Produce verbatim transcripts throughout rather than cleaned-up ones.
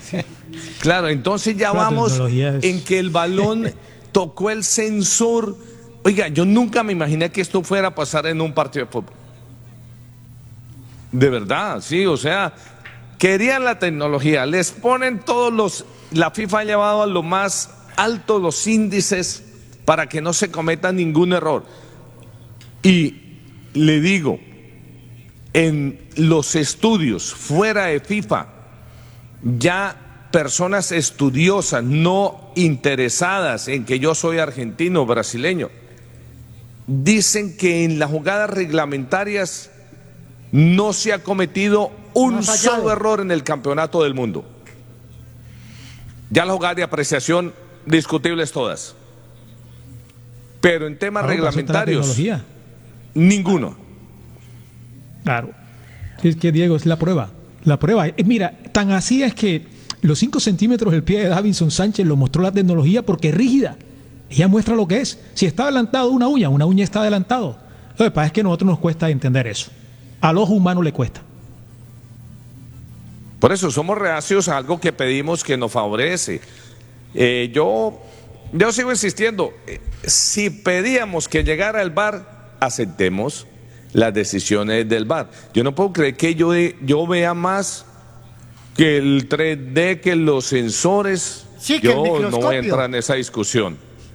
Claro, entonces ya La vamos tecnología es- en que el balón tocó el sensor. Oiga, yo nunca me imaginé que esto fuera a pasar en un partido de fútbol. De verdad, sí, o sea, querían la tecnología, les ponen todos los, la FIFA ha llevado a lo más alto los índices para que no se cometa ningún error. Y le digo, en los estudios fuera de FIFA, ya personas estudiosas, no interesadas en que yo soy argentino o brasileño, dicen que en las jugadas reglamentarias no se ha cometido un solo error en el campeonato del mundo. Ya las jugadas de apreciación discutibles todas. Pero en temas Claro, para eso está la reglamentarios, tecnología. ninguno. Claro. Es que, Diego, es la prueba. La prueba. Eh, Mira, tan así es que los cinco centímetros del pie de Davinson Sánchez lo mostró la tecnología porque es rígida. Ella muestra lo que es. Si está adelantado una uña, una uña está adelantado. Lo que pasa es que a nosotros nos cuesta entender eso. Al ojo humano le cuesta. Por eso somos reacios a algo que pedimos que nos favorece. Eh, yo, yo sigo insistiendo, eh, si pedíamos que llegara el V A R, aceptemos las decisiones del V A R. Yo no puedo creer que yo, yo vea más que el tres D, que los sensores. Sí, que yo el no voy a microscopio. entrar en esa discusión.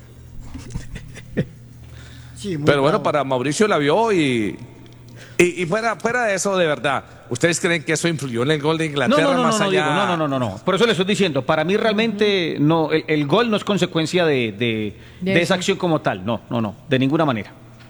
Sí, muy Pero bueno, bravo. para Mauricio la vio y, y, y fuera, fuera de eso, de verdad, ¿ustedes creen que eso influyó en el gol de No, Inglaterra no, no, más no, no, allá? Diego, no, no, no, no, no. Por eso le estoy diciendo, para mí realmente no, el, el gol no es consecuencia de, de, De de esa eso. acción como tal. No, no, no, de ninguna manera.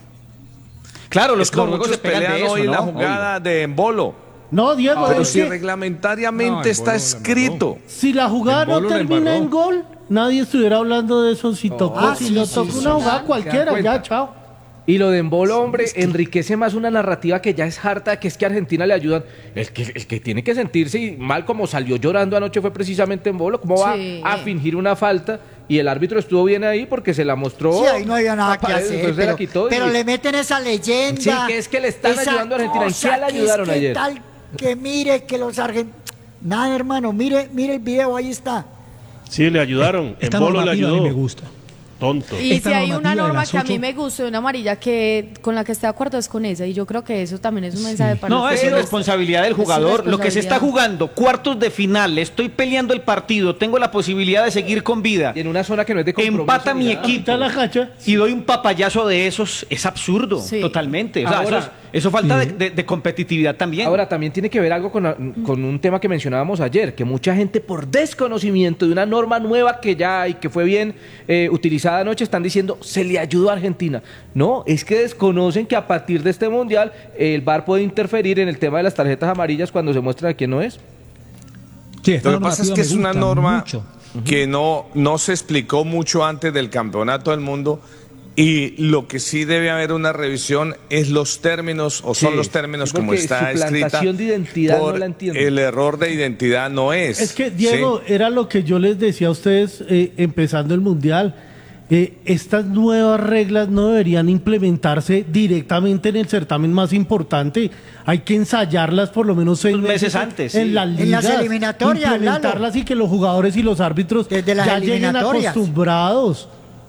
Claro, los Es como juegos muchos se pegan pelean de eso, hoy en ¿no? la jugada de Embolo. No, Diego, Pero es si que reglamentariamente No, está Embolo la escrito. si la jugada no Embolo la termina embarró. en gol, nadie estuviera hablando de eso. Si tocó, Ah, si sí, no sí, tocó sí, una sí. jugada ¿Se cualquiera, dan ya, cuenta? chao. Y lo de Embolo, hombre, enriquece más una narrativa que ya es harta, que es que a Argentina le ayudan. El que, el que tiene que sentirse y mal como salió llorando anoche fue precisamente Embolo. ¿Cómo va Sí. a fingir una falta? Y el árbitro estuvo bien ahí porque se la mostró. Sí, ahí no había nada a que Paredes, hacer, después se la pero, quitó y- pero le meten esa leyenda. Sí, que es que le están esa ayudando a Argentina. ¿En cosa qué le que es ayudaron que ayer? tal que mire que los argentinos... Nada, hermano, mire, mire el video, ahí está. Sí, le ayudaron. Esta Embolo le normativa a mí ayudó. me gusta. Tonto. Y Esta si hay normativa una de norma las que a mí ocho- me gusta, una amarilla que con la que esté de acuerdo es con esa, y yo creo que eso también es un mensaje para No, es ustedes. irresponsabilidad del jugador. Lo que se está irresponsabilidad. jugando, cuartos de final, estoy peleando el partido, tengo la posibilidad de seguir con vida. Y en una zona que no es de compromiso. Empata mi ni nada. equipo Está la cacha. y doy un papayazo de esos, es absurdo, Sí. totalmente. O sea, Ahora- eso, es- eso falta de, de- de competitividad también. Ahora, también tiene que ver algo con, con un tema que mencionábamos ayer, que mucha gente por desconocimiento de una norma nueva que ya hay, que fue bien eh, utilizada anoche, están diciendo, se le ayudó a Argentina. No, es que desconocen que a partir de este Mundial el V A R puede interferir en el tema de las tarjetas amarillas cuando se muestra a quién no es. Sí, esta Lo que pasa es normativa que me es una gusta norma mucho. que no, no se explicó mucho antes del Campeonato del Mundo, y lo que sí debe haber una revisión es los términos, o son Sí, los términos sí, como porque está escrita. suplantación de identidad por no la entiendo. El error de identidad no es. Es que, Diego, ¿sí? era lo que yo les decía a ustedes eh, empezando el Mundial. Eh, estas nuevas reglas no deberían implementarse directamente en el certamen más importante. Hay que ensayarlas por lo menos seis Unos meses en- antes, en sí. las En ligas, las eliminatorias, implementarlas y que los jugadores y los árbitros Desde las ya lleguen eliminatorias. acostumbrados.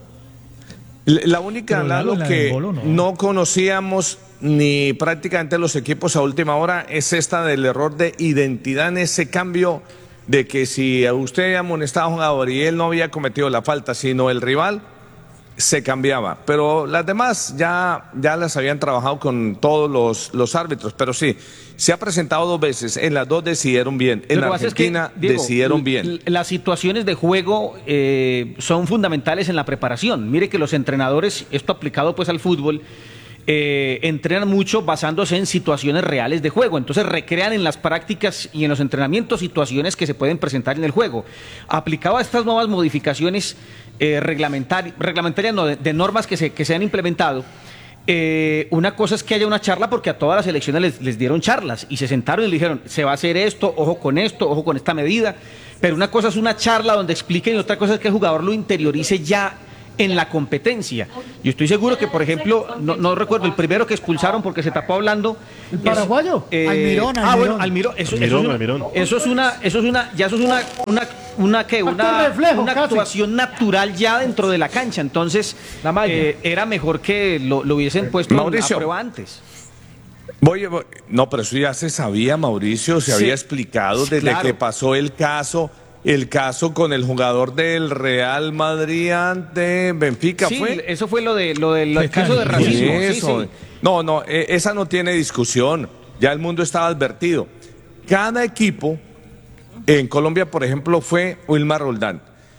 La única, Pero Lalo, Lalo, la que del Bolo, no. no conocíamos ni prácticamente los equipos a última hora es esta del error de identidad, en ese cambio de que si usted amonestaba a un jugador y él no había cometido la falta, sino el rival, se cambiaba. Pero las demás ya, ya las habían trabajado con todos los, los árbitros. Pero sí, se ha presentado dos veces, en las dos decidieron bien. En Lo que pasa es que, Argentina Diego, decidieron l- bien. l- Las situaciones de juego eh, son fundamentales en la preparación. Mire que los entrenadores, esto aplicado pues al fútbol, eh, entrenan mucho basándose en situaciones reales de juego. Entonces recrean en las prácticas y en los entrenamientos situaciones que se pueden presentar en el juego. Aplicado a estas nuevas modificaciones eh, reglamentari- reglamentarias, no, de, de normas que se, que se han implementado, eh, una cosa es que haya una charla, porque a todas las elecciones les, les dieron charlas y se sentaron y le dijeron, se va a hacer esto, ojo con esto, ojo con esta medida. Pero una cosa es una charla donde expliquen y otra cosa es que el jugador lo interiorice ya en la competencia. Yo estoy seguro que, por ejemplo, no, no recuerdo, el primero que expulsaron porque se tapó hablando. ¿El paraguayo? Eh, Almirón, Ah, Almirón. bueno, Almirón. Eso, Almirón, eso es una- Almirón. eso es una, eso es una, ya eso es una, una, una, ¿qué? Acto Una, reflejo, una casi. actuación natural ya dentro de la cancha. Entonces, La malla. eh, era mejor que lo, lo hubiesen puesto Mauricio. a prueba antes. Voy, voy- no, pero eso ya se sabía, Mauricio, se Sí. había explicado desde Claro. que pasó el caso, el caso con el jugador del Real Madrid ante Benfica, Sí, ¿fue? eso fue lo de lo del Fue caso de claro. racismo. Sí, Eso. sí. No, no, eh, esa no tiene discusión. Ya el mundo estaba advertido. Cada equipo, en Colombia, por ejemplo, fue Wilmar Roldán.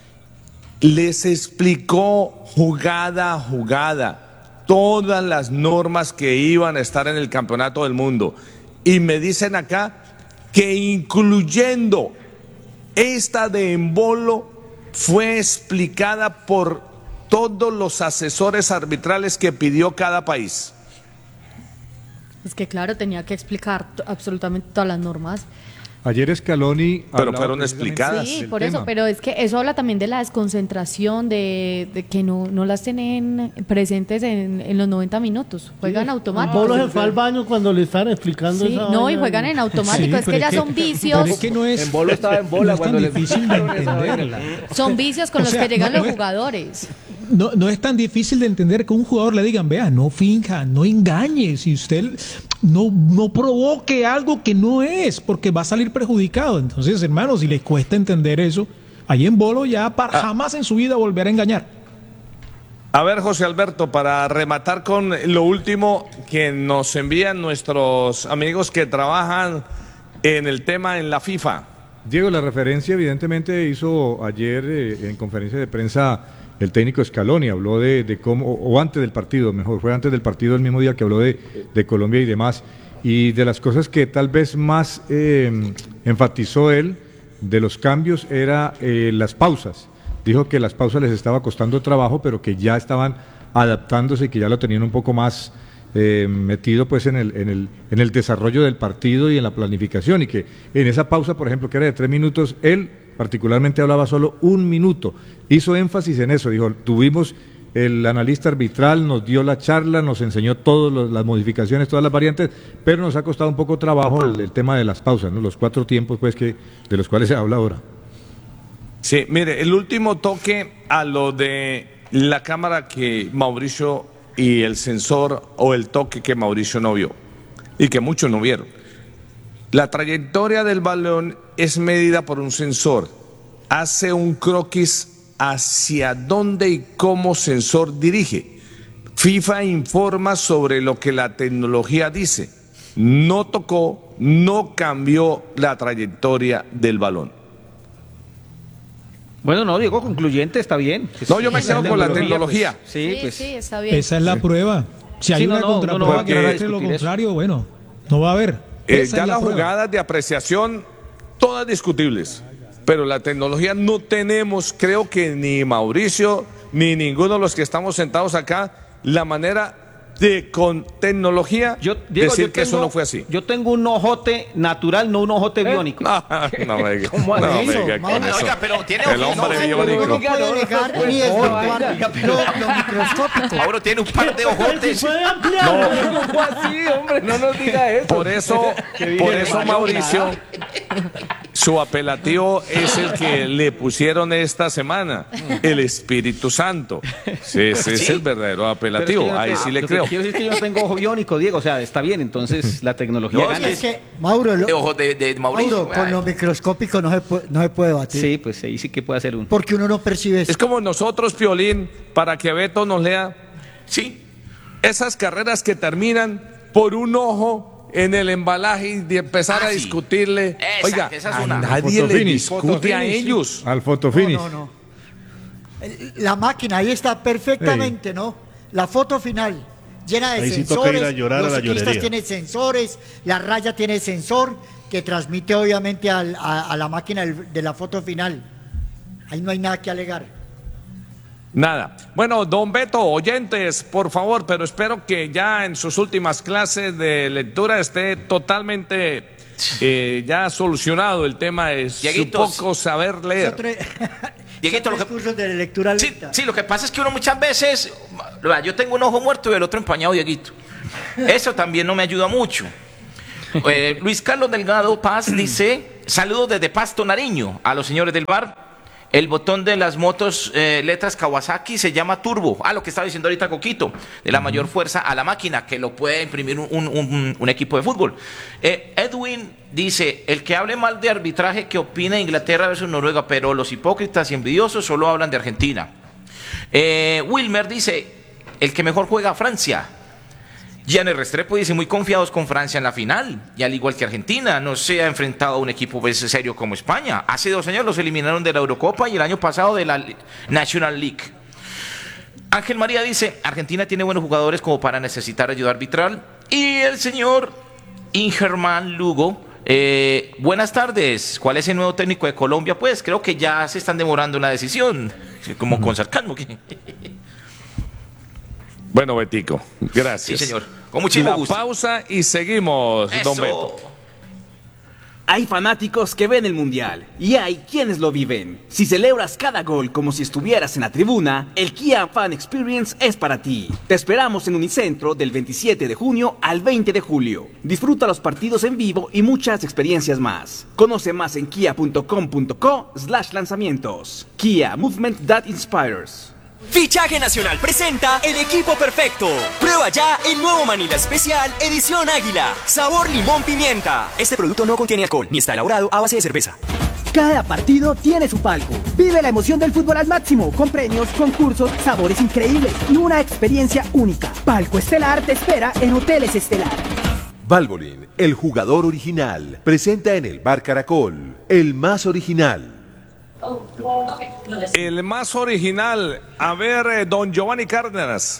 Les explicó jugada a jugada todas las normas que iban a estar en el campeonato del mundo. Y me dicen acá que incluyendo esta de Embolo fue explicada por todos los asesores arbitrales que pidió cada país. Es que claro, tenía que explicar t- absolutamente todas las normas. Ayer Scaloni Pero hablaba fueron precisamente explicadas. Sí, del por eso, tema. pero es que eso habla también de la desconcentración, de, de que no, no las tienen presentes en, en los noventa minutos. Juegan automático. Bolo se fue al baño cuando le estaban explicando Sí, esa no, y vaina. juegan en automático. Sí, es que pero ya es que- son vicios. pero es que no es, En Bolo estaba en bola no es cuando tan le difícil de explicaron esa vaina. entenderla. Son vicios con O los sea, que llegan no- los no es- jugadores. No, no es tan difícil de entender que un jugador le digan, vea, no finja, no engañe, si usted no, no provoque algo que no es, porque va a salir perjudicado. Entonces, hermanos, si les cuesta entender eso, ahí en Bolo ya para, jamás en su vida volver a engañar. A ver, José Alberto, para rematar con lo último que nos envían nuestros amigos que trabajan en el tema en la FIFA. Diego, la referencia evidentemente hizo ayer eh, en conferencia de prensa el técnico Scaloni, habló de, de cómo, o, o antes del partido, mejor, fue antes del partido el mismo día que habló de, de Colombia y demás, y de las cosas que tal vez más eh, enfatizó él de los cambios era eh, las pausas. Dijo que las pausas les estaba costando trabajo, pero que ya estaban adaptándose y que ya lo tenían un poco más eh, metido pues en el, en, el, en el desarrollo del partido y en la planificación, y que en esa pausa, por ejemplo, que era de tres minutos, él particularmente hablaba solo un minuto, hizo énfasis en eso, dijo, tuvimos el analista arbitral, nos dio la charla, nos enseñó todas las modificaciones, todas las variantes, pero nos ha costado un poco trabajo el, el tema de las pausas, ¿no? Los cuatro tiempos pues que de los cuales se habla ahora. Sí, mire, el último toque a lo de la cámara que Mauricio y el sensor o el toque que Mauricio no vio y que muchos no vieron. La trayectoria del balón es medida por un sensor. Hace un croquis hacia dónde y cómo sensor dirige. FIFA informa sobre lo que la tecnología dice. No tocó, no cambió la trayectoria del balón. Bueno, no, Diego, concluyente, está bien. No, yo me Sí, quedo con la pues, tecnología. Sí, Sí, pues. sí, está bien. Esa es la prueba. Si hay Sí, no, una no, no, no contraprueba va a que querer demuestre lo discutir eso. contrario, bueno, no va a haber. Eh, Esa ya es la las prueba. jugadas de apreciación, todas discutibles, pero la tecnología no tenemos, creo que ni Mauricio, ni ninguno de los que estamos sentados acá, la manera de con tecnología Yo, Diego, decir yo que eso tengo- no fue así. Yo tengo un ojote natural, no un ojote biónico. No, no me diga, ¿Cómo no hace me eso, diga con Mauro? eso. Oiga, pero tiene El ojito. hombre No, biónico. no, No puede negar ni desvirtuar Oiga, lo, lo microscópico. Mauro tiene un par de Pero si ojotes. puede ampliar. ¿Cómo así, hombre? No nos diga eso. Por eso, por eso Mauricio, su apelativo es el que le pusieron esta semana, el Espíritu Santo. Sí, ese es ¿Sí? el verdadero Pero es que apelativo, yo no ahí tengo- sí le lo creo. que quiero decir es que yo no tengo ojo biónico, Diego, o sea, está bien, entonces la tecnología No, gana. Es que, Mauro, lo- De ojos de, de Mauricio. Mauro, con lo microscópico no se puede, no se puede batir. Sí, pues ahí sí que puede hacer un... Porque uno no percibe eso. Es como nosotros, Piolín, para que Beto nos lea, Sí. esas carreras que terminan por un ojo en el embalaje y de empezar Ah, a sí. discutirle. Esa- Oiga, esa es a una. nadie le Fotofinish. discute a Fotofinish, ellos. Al No, fotofinish. no, no. El- La máquina ahí está perfectamente, ¿no? La foto final, llena de Ahí sí toca ir sensores. a llorar los a la ciclistas llorería. tienen sensores, la raya tiene sensor que transmite obviamente al- a, a la máquina del- de la foto final. Ahí no hay nada que alegar. Nada. Bueno, don Beto, oyentes, por favor, pero espero que ya en sus últimas clases de lectura esté totalmente eh, ya solucionado el tema de su Dieguitos. poco saber leer. Nosotros- Dieguito, lo que, Cursos de lectura sí, lenta. sí, lo que pasa es que uno muchas veces, vea, yo tengo un ojo muerto y el otro empañado, Dieguito. Eso también no me ayuda mucho. Eh, Luis Carlos Delgado Paz dice, saludos desde Pasto, Nariño, a los señores del bar. El botón de las motos, eh, letras Kawasaki, se llama turbo. Ah, lo que estaba diciendo ahorita Coquito, de la mayor fuerza a la máquina, que lo puede imprimir un, un, un, un equipo de fútbol. Eh, Edwin dice, el que hable mal de arbitraje, que opine Inglaterra versus Noruega, pero los hipócritas y envidiosos solo hablan de Argentina. Eh, Wilmer dice, el que mejor juega Francia. Gianni Restrepo dice, muy confiados con Francia en la final, y al igual que Argentina, no se ha enfrentado a un equipo pues, serio como España. Hace dos años los eliminaron de la Eurocopa y el año pasado de la National League. Ángel María dice, Argentina tiene buenos jugadores como para necesitar ayuda arbitral. Y el señor Ingerman Lugo, eh, buenas tardes, ¿cuál es el nuevo técnico de Colombia? Pues creo que ya se están demorando una decisión, como con sarcasmo. Bueno, Betico, gracias. Sí, señor. Con muchísimo La gusto. pausa y seguimos, Eso. don Beto. Hay fanáticos que ven el Mundial y hay quienes lo viven. Si celebras cada gol como si estuvieras en la tribuna, el Kia Fan Experience es para ti. Te esperamos en Unicentro del veintisiete de junio al veinte de julio. Disfruta los partidos en vivo y muchas experiencias más. Conoce más en kia punto com punto co slash lanzamientos. Kia, movement that inspires. Fichaje Nacional presenta el equipo perfecto. Prueba ya el nuevo Manila Especial Edición Águila. Sabor limón pimienta. Este producto no contiene alcohol ni está elaborado a base de cerveza. Cada partido tiene su palco. Vive la emoción del fútbol al máximo, con premios, concursos, sabores increíbles y una experiencia única. Palco Estelar te espera en Hoteles Estelar. Valvoline, el jugador original, presenta en el Bar Caracol, el más original. El más original. A ver, eh, don Giovanni Cárdenas.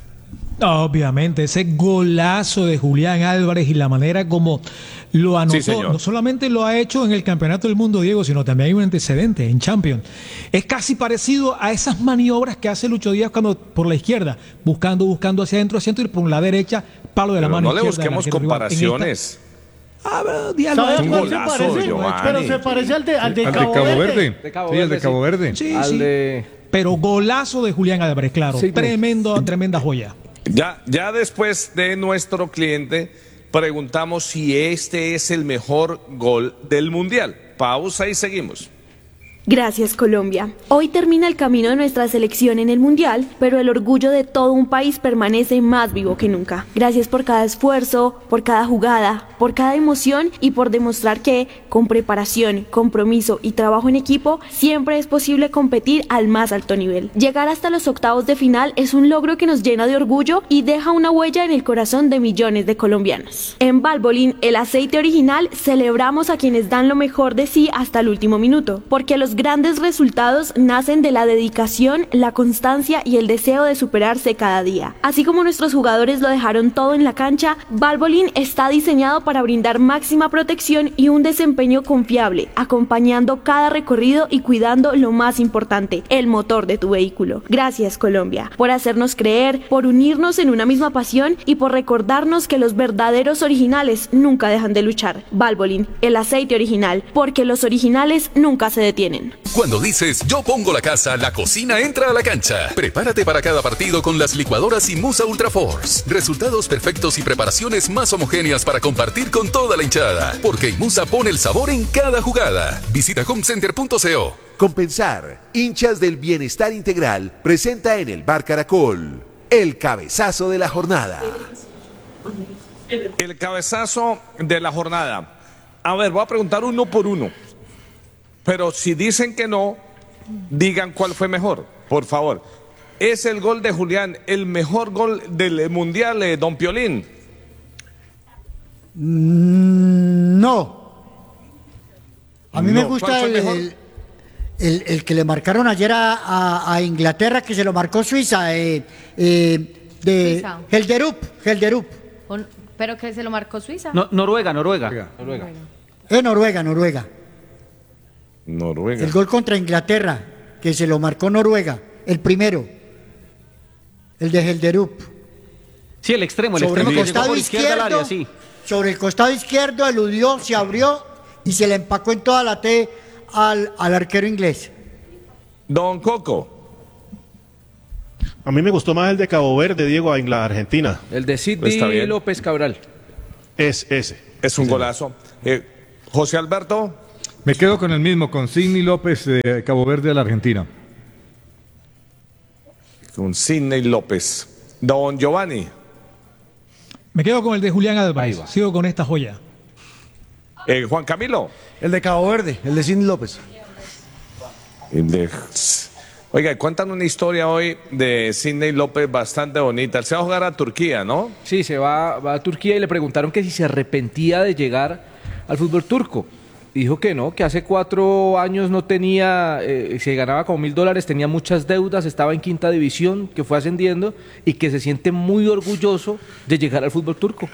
Obviamente, ese golazo de Julián Álvarez y la manera como lo anotó, Sí, señor. no solamente lo ha hecho en el Campeonato del Mundo, Diego, sino también hay un antecedente en Champions. Es casi parecido a esas maniobras que hace Lucho Díaz cuando por la izquierda, buscando, buscando hacia adentro, hacia adentro, y por la derecha, palo de la Pero mano no le izquierda. busquemos del arquero rival. En esta- comparaciones. Ah, pero Díaz lo ha ¿Sabes hecho. cuál se golazo, parece? Giovanni. Pero se parece al de, al de Al de Cabo, Cabo Verde. Verde. De Cabo Sí, el de Verde, Cabo sí. Verde. Sí, Al sí. de- Pero golazo de Julián Álvarez, claro. Sí, pues. Tremendo, tremenda joya. Ya, ya después de nuestro cliente, preguntamos si este es el mejor gol del Mundial. Pausa y seguimos. Gracias, Colombia. Hoy termina el camino de nuestra selección en el Mundial, pero el orgullo de todo un país permanece más vivo que nunca. Gracias por cada esfuerzo, por cada jugada, por cada emoción y por demostrar que, con preparación, compromiso y trabajo en equipo, siempre es posible competir al más alto nivel. Llegar hasta los octavos de final es un logro que nos llena de orgullo y deja una huella en el corazón de millones de colombianos. En Valvoline, el aceite original, celebramos a quienes dan lo mejor de sí hasta el último minuto, porque los grandes resultados nacen de la dedicación, la constancia y el deseo de superarse cada día. Así como nuestros jugadores lo dejaron todo en la cancha, Valvoline está diseñado para brindar máxima protección y un desempeño confiable, acompañando cada recorrido y cuidando lo más importante, el motor de tu vehículo. Gracias, Colombia, por hacernos creer, por unirnos en una misma pasión y por recordarnos que los verdaderos originales nunca dejan de luchar. Valvoline, el aceite original, porque los originales nunca se detienen. Cuando dices yo pongo la casa, la cocina entra a la cancha. Prepárate para cada partido con las licuadoras Imusa Ultra Force. Resultados perfectos y preparaciones más homogéneas para compartir con toda la hinchada. Porque Imusa pone el sabor en cada jugada. Visita homecenter punto co. Compensar, hinchas del bienestar integral, presenta en el Bar Caracol, el cabezazo de la jornada. El cabezazo de la jornada. A ver, voy a preguntar uno por uno. Pero si dicen que no, digan cuál fue mejor, por favor. ¿Es el gol de Julián el mejor gol del Mundial, eh, don Piolín? Mm, No. A mí me No. gusta ¿Cuál fue el, mejor? el, el- el que le marcaron ayer a, a- a Inglaterra, que se lo marcó Suiza, eh, eh, de Suiza. Helderup, Helderup. O- Pero que se lo marcó Suiza. No, Noruega, Noruega. Noruega. Es Noruega, Noruega. Noruega. El gol contra Inglaterra, que se lo marcó Noruega, el primero. El de Helderup. Sí, el extremo, el Sobre extremo el que llegó costado por izquierda al izquierdo, área, sí. sobre el costado izquierdo eludió, se abrió y se le empacó en toda la T al, al arquero inglés. Don Coco. A mí me gustó más el de Cabo Verde, Diego, en la Argentina. El de Está Sidney bien. López Cabral. Es ese. Es un golazo. Eh, José Alberto. Me quedo con el mismo, con Sidney López de Cabo Verde de la Argentina. Con Sidney López. Don Giovanni. Me quedo con el de Julián Álvarez. Sigo con esta joya. Eh, Juan Camilo. El de Cabo Verde, el de Sidney López. El de- Oiga, cuentan una historia hoy de Sidney López bastante bonita. Él se va a jugar a Turquía, ¿no? Sí, se va, va a Turquía y le preguntaron que si se arrepentía de llegar al fútbol turco. Dijo que no, que hace cuatro años no tenía, eh, se ganaba como mil dólares, tenía muchas deudas, estaba en quinta división, que fue ascendiendo y que se siente muy orgulloso de llegar al fútbol turco.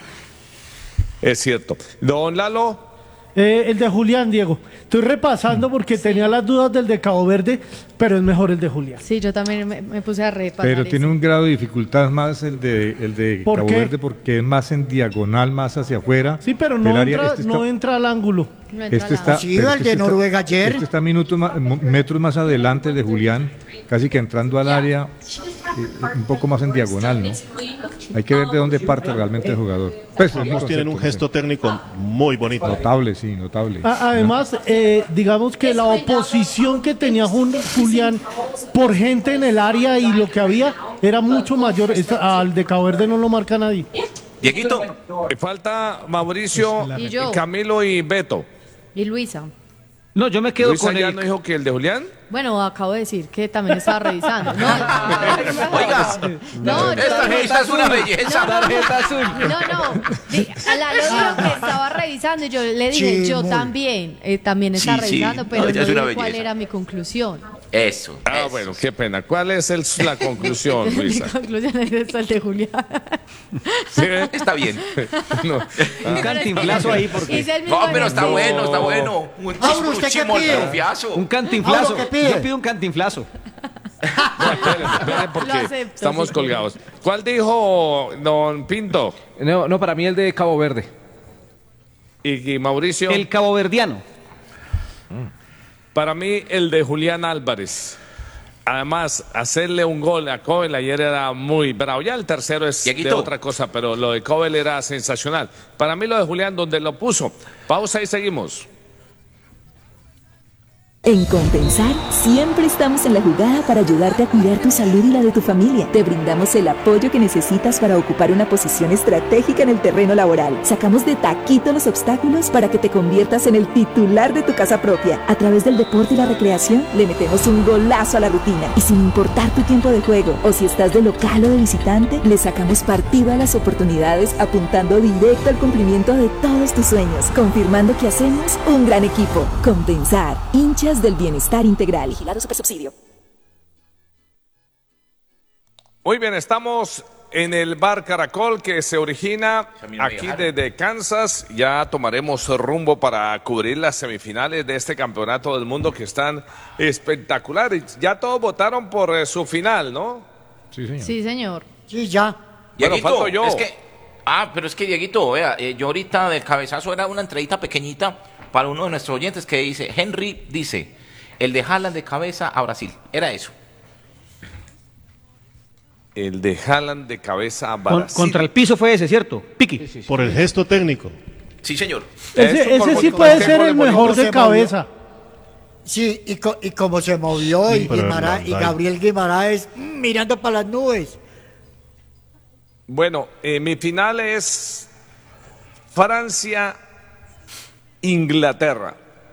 Es cierto. Don Lalo. Eh, el de Julián, Diego. Estoy repasando porque tenía las dudas del de Cabo Verde, pero es mejor el de Julián. Sí, yo también me, me puse a repasar Pero eso. tiene un grado de dificultad más el de, el de ¿Por Cabo qué? Verde porque es más en diagonal, más hacia afuera. Sí, pero El no, área- entra, este está- no entra al ángulo. Este está, Sí, pero el este de está- Noruega ayer. Este está minutos más- mo- metros más adelante el de Julián, casi que entrando al área, eh, un poco más en diagonal, ¿no? Hay que ver de dónde parte realmente el jugador. Pues, es mi Ambos tienen concepto, un no sé. gesto técnico muy bonito. Notable, sí, notable. A- Además, eh, digamos que la oposición que tenía Jun- Julián por gente en el área y lo que había era mucho mayor. Esta- al de Cabo Verde no lo marca nadie. Dieguito. Eh, Falta Mauricio, Y yo. Camilo y Beto. Y Luisa. No, yo me quedo Luisa con ya el... no dijo que el de Julián. Bueno, acabo de decir que también estaba revisando. No, Oiga, no, yo- esta tarjeta es una belleza. Tarjeta azul. No, no. Di- A la lo dijo que estaba revisando y yo le dije, yo Chismoy. también, eh, también está Sí, sí. revisando, pero No, no, ya es una dije cuál belleza. era mi conclusión. Eso. Ah, eso. bueno, qué pena. ¿Cuál es el- la conclusión, Mi Luisa? conclusión es esta, el de Julián. ¿Sí? Está bien. No. Un cantinflazo ahí porque... Hice el mismo No, pero está ejercicio. bueno, está bueno. Un Mauro, ¿usted qué pide? chismorrefiazo. Un cantinflazo. Mauro, ¿qué pide? Yo pido un cantinflazo. No, espere, espere, porque Lo acepto, estamos sí. colgados. ¿Cuál dijo don Pinto? No, no, para mí el de Cabo Verde. Y, y Mauricio. El caboverdiano. Para mí, el de Julián Álvarez. Además, hacerle un gol a Cobel ayer era muy bravo. Ya el tercero es de Dieguito. otra cosa, pero lo de Cobel era sensacional. Para mí, lo de Julián, donde lo puso. Pausa y seguimos. En Compensar siempre estamos en la jugada para ayudarte a cuidar tu salud y la de tu familia. Te brindamos el apoyo que necesitas para ocupar una posición estratégica en el terreno laboral. Sacamos de taquito los obstáculos para que te conviertas en el titular de tu casa propia. A través del deporte y la recreación le metemos un golazo a la rutina. Y sin importar tu tiempo de juego o si estás de local o de visitante, le sacamos partido a las oportunidades apuntando directo al cumplimiento de todos tus sueños. Confirmando que hacemos un gran equipo. Compensar. Hinchas del bienestar integral. Vigilado Supersubsidio. Muy bien, estamos en el Bar Caracol que se origina A mí no me aquí dejaron. desde Kansas. Ya tomaremos rumbo para cubrir las semifinales de este campeonato del mundo que están espectaculares. Ya todos votaron por eh, su final, ¿no? Sí, señor. Sí, señor. Sí, ya. Bueno, Dieguito, falto yo. es que, ah, pero es que Dieguito, vea, eh, yo ahorita del cabezazo era una entradita pequeñita para uno de nuestros oyentes que dice, Henry dice, el de Haaland de cabeza a Brasil. Era eso. El de Haaland de cabeza a Con- Brasil. contra el piso fue ese, ¿cierto? Piqui. Por el gesto técnico. Sí, señor. Ese, Eso por ese sí bonito, puede qué ser gol el bonito mejor se de movió. cabeza. Sí, y, co- y como se movió y, pero Guimara- no, y no hay- Gabriel Guimaraes mm, mirando para las nubes. Bueno, eh, mi final es Francia-Inglaterra.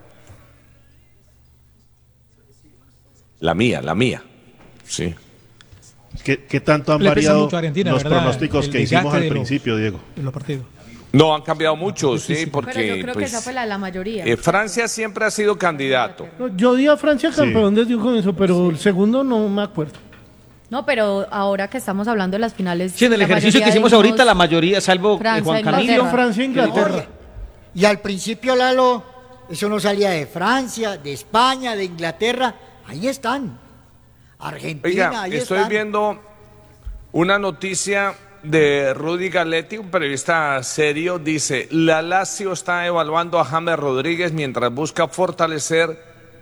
La mía, la mía. Sí. ¿Qué, qué tanto han Le pesa variado mucho a Argentina, los ¿verdad? pronósticos El que hicimos desgaste al de los- principio, Diego? En los partidos. No, han cambiado mucho, sí, Pero porque yo creo que pues, esa fue la de la mayoría. eh, Francia siempre ha sido candidato. No, yo di a Francia campeón desde un comienzo, pero el segundo no me acuerdo. No, pero ahora que estamos hablando de las finales. Sí, en el la ejercicio que mayoría hicimos dijimos ahorita, la mayoría, salvo eh, Francia, Juan Inglaterra. Camilo. Francia, Inglaterra. Oye, y al principio, Lalo, eso no salía de Francia, de España, de Inglaterra. Ahí están. Argentina, Oiga, ahí estoy están. viendo una noticia de Rudy Galetti, un periodista serio, dice, la Lazio está evaluando a James Rodríguez mientras busca fortalecer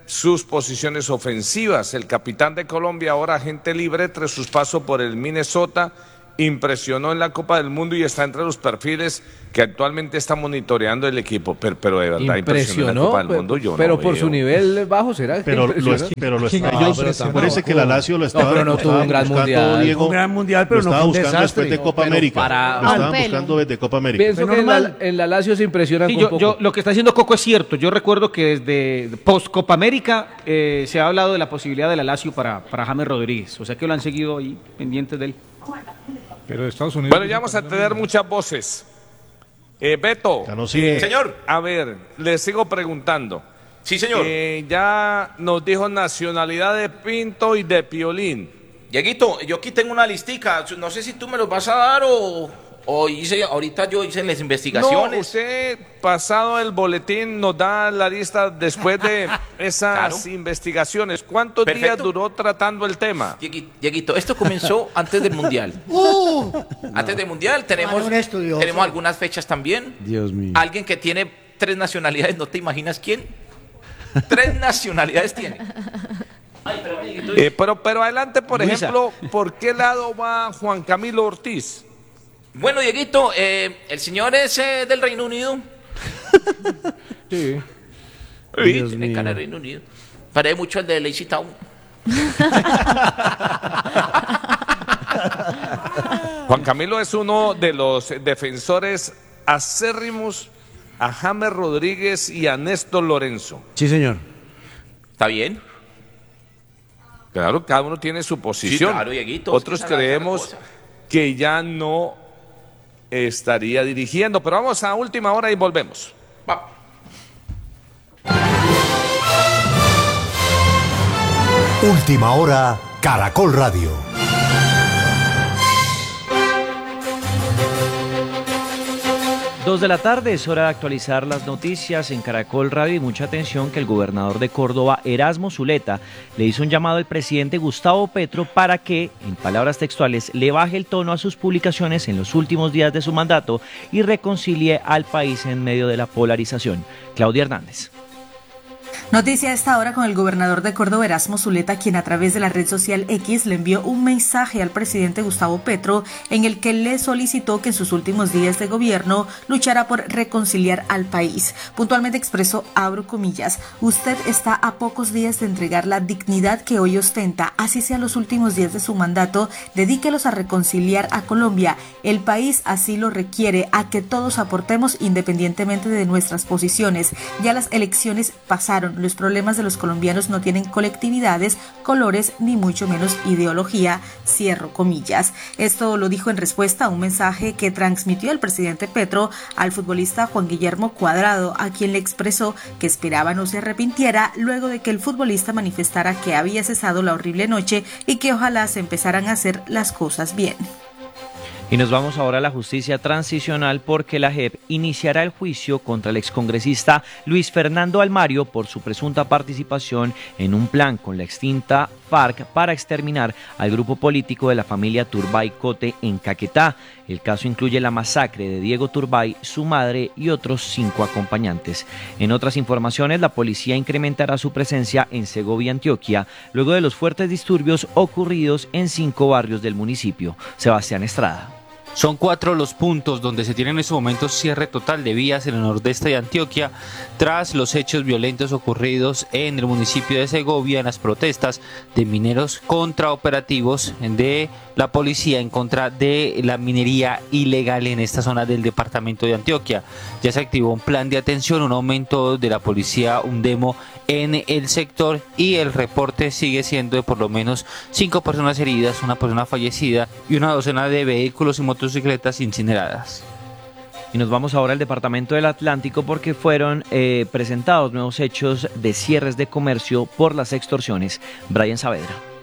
sus posiciones ofensivas. El capitán de Colombia, ahora agente libre tras sus pasos por el Minnesota, impresionó en la Copa del Mundo y está entre los perfiles que actualmente está monitoreando el equipo. Pero, pero de verdad impresionó en la Copa del pero, Mundo. Yo pero no por veo. su nivel bajo será. Pero lo, es- pero lo estaba, No, yo- acuérdese que la Lazio lo estaba, No, pero no lo tuvo estaba un gran buscando, mundial. Diego, Un gran mundial, pero lo no estaba fue un buscando desastre. después de Copa Pero América. para- Lo estaban Al pelo. buscando desde Copa América. Pienso Fue que en la, normal. en la Lazio se impresionan Sí, un yo, poco. yo- lo que está haciendo Coco es cierto. Yo recuerdo que desde post Copa América eh, se ha hablado de la posibilidad de la Lazio para, para James Rodríguez. O sea que lo han seguido ahí pendientes de él. Pero Estados Unidos. Bueno, ya vamos a tener muchas voces. Eh, Beto. Ya no sigue. eh, Señor. A ver, le sigo preguntando. Sí, señor. Eh, ya nos dijo nacionalidad de Pinto y de Piolín. Dieguito, yo aquí tengo una listica. No sé si tú me los vas a dar o, o hice, ahorita yo hice las No, investigaciones. usted, pasado el boletín, nos da la lista después de esas Claro. investigaciones. ¿Cuántos días Perfecto. duró tratando el tema? Diegui- Dieguito, esto comenzó antes del Mundial. ¡Uh! Antes del Mundial tenemos, Vale, un estudioso. tenemos algunas fechas también. Dios mío. Alguien que tiene tres nacionalidades, ¿no te imaginas quién? Tres nacionalidades tiene. Ay, pero, Dieguito, Eh, pero, pero adelante, por Luisa. ejemplo, ¿por qué lado va Juan Camilo Ortiz? Bueno, Dieguito, eh, el señor es eh, del Reino Unido. Sí. Sí, Dios tiene mío. cara de Reino Unido. Parece mucho el de Lazy Town. Juan Camilo es uno de los defensores acérrimos a James Rodríguez y a Néstor Lorenzo. Sí, señor. ¿Está bien? Claro, cada uno tiene su posición. claro, Dieguito, Otros esa es la- creemos esa es la cosa. que ya no estaría dirigiendo, pero vamos a última hora y volvemos. Va. Última hora, Caracol Radio. Dos de la tarde, es hora de actualizar las noticias en Caracol Radio y mucha atención que el gobernador de Córdoba, Erasmo Zuleta, le hizo un llamado al presidente Gustavo Petro para que, en palabras textuales, le baje el tono a sus publicaciones en los últimos días de su mandato y reconcilie al país en medio de la polarización. Claudia Hernández. Noticia a esta hora con el gobernador de Córdoba, Erasmo Zuleta, quien a través de la red social X le envió un mensaje al presidente Gustavo Petro en el que le solicitó que en sus últimos días de gobierno luchara por reconciliar al país. Puntualmente expresó, abro comillas, usted está a pocos días de entregar la dignidad que hoy ostenta, así sea los últimos días de su mandato, dedíquelos a reconciliar a Colombia. El país así lo requiere, a que todos aportemos independientemente de nuestras posiciones. Ya las elecciones pasaron. Los problemas de los colombianos no tienen colectividades, colores, ni mucho menos ideología, cierro comillas. Esto lo dijo en respuesta a un mensaje que transmitió el presidente Petro al futbolista Juan Guillermo Cuadrado, a quien le expresó que esperaba no se arrepintiera luego de que el futbolista manifestara que había cesado la horrible noche y que ojalá se empezaran a hacer las cosas bien. Y nos vamos ahora a la justicia transicional porque la J E P iniciará el juicio contra el excongresista Luis Fernando Almario por su presunta participación en un plan con la extinta FARC para exterminar al grupo político de la familia Turbay Cote en Caquetá. El caso incluye la masacre de Diego Turbay, su madre y otros cinco acompañantes. En otras informaciones, la policía incrementará su presencia en Segovia, Antioquia, luego de los fuertes disturbios ocurridos en cinco barrios del municipio. Sebastián Estrada. Son cuatro los puntos donde se tiene en estos momentos cierre total de vías en el nordeste de Antioquia tras los hechos violentos ocurridos en el municipio de Segovia en las protestas de mineros contra operativos de la policía en contra de la minería ilegal en esta zona del departamento de Antioquia. Ya se activó un plan de atención, un aumento de la policía, un demo en el sector y el reporte sigue siendo de por lo menos cinco personas heridas, una persona fallecida y una docena de vehículos y motocicletas incineradas. Y nos vamos ahora al departamento del Atlántico porque fueron eh, presentados nuevos hechos de cierres de comercio por las extorsiones. Brian Saavedra.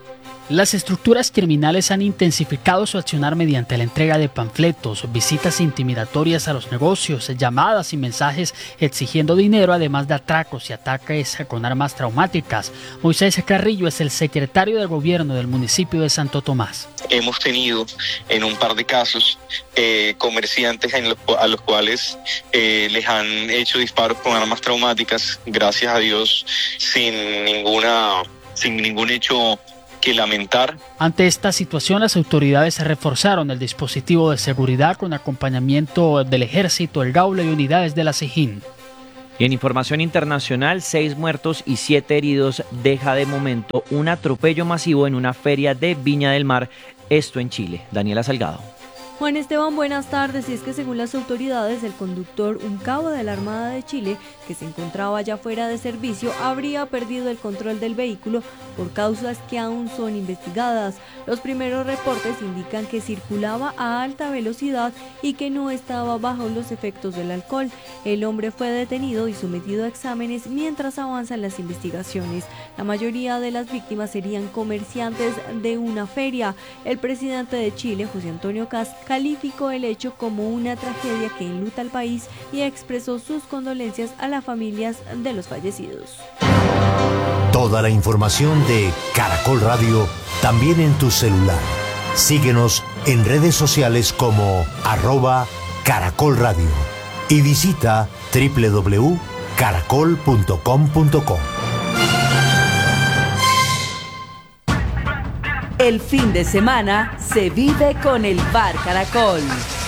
Las estructuras criminales han intensificado su accionar mediante la entrega de panfletos, visitas intimidatorias a los negocios, llamadas y mensajes exigiendo dinero, además de atracos y ataques con armas traumáticas. Moisés Carrillo es el secretario de gobierno del municipio de Santo Tomás. Hemos tenido en un par de casos eh, comerciantes en los, a los cuales eh, les han hecho disparos con armas traumáticas, gracias a Dios, sin ninguna, sin ningún hecho que lamentar. Ante esta situación, las autoridades reforzaron el dispositivo de seguridad con acompañamiento del Ejército, el Gaula y unidades de la SIJIN. Y en información internacional, seis muertos y siete heridos deja de momento un atropello masivo en una feria de Viña del Mar, esto en Chile. Daniela Salgado. Juan Esteban, buenas tardes. Y es que según las autoridades, el conductor, un cabo de la Armada de Chile, que se encontraba ya fuera de servicio, habría perdido el control del vehículo por causas que aún son investigadas. Los primeros reportes indican que circulaba a alta velocidad y que no estaba bajo los efectos del alcohol. El hombre fue detenido y sometido a exámenes mientras avanzan las investigaciones. La mayoría de las víctimas serían comerciantes de una feria. El presidente de Chile, José Antonio Kast, calificó el hecho como una tragedia que enluta al país y expresó sus condolencias a las familias de los fallecidos. Toda la información de Caracol Radio también en tu celular. Síguenos en redes sociales como arroba Caracol Radio y visita doble u doble u doble u punto caracol punto com punto co. El fin de semana se vive con el Bar Caracol.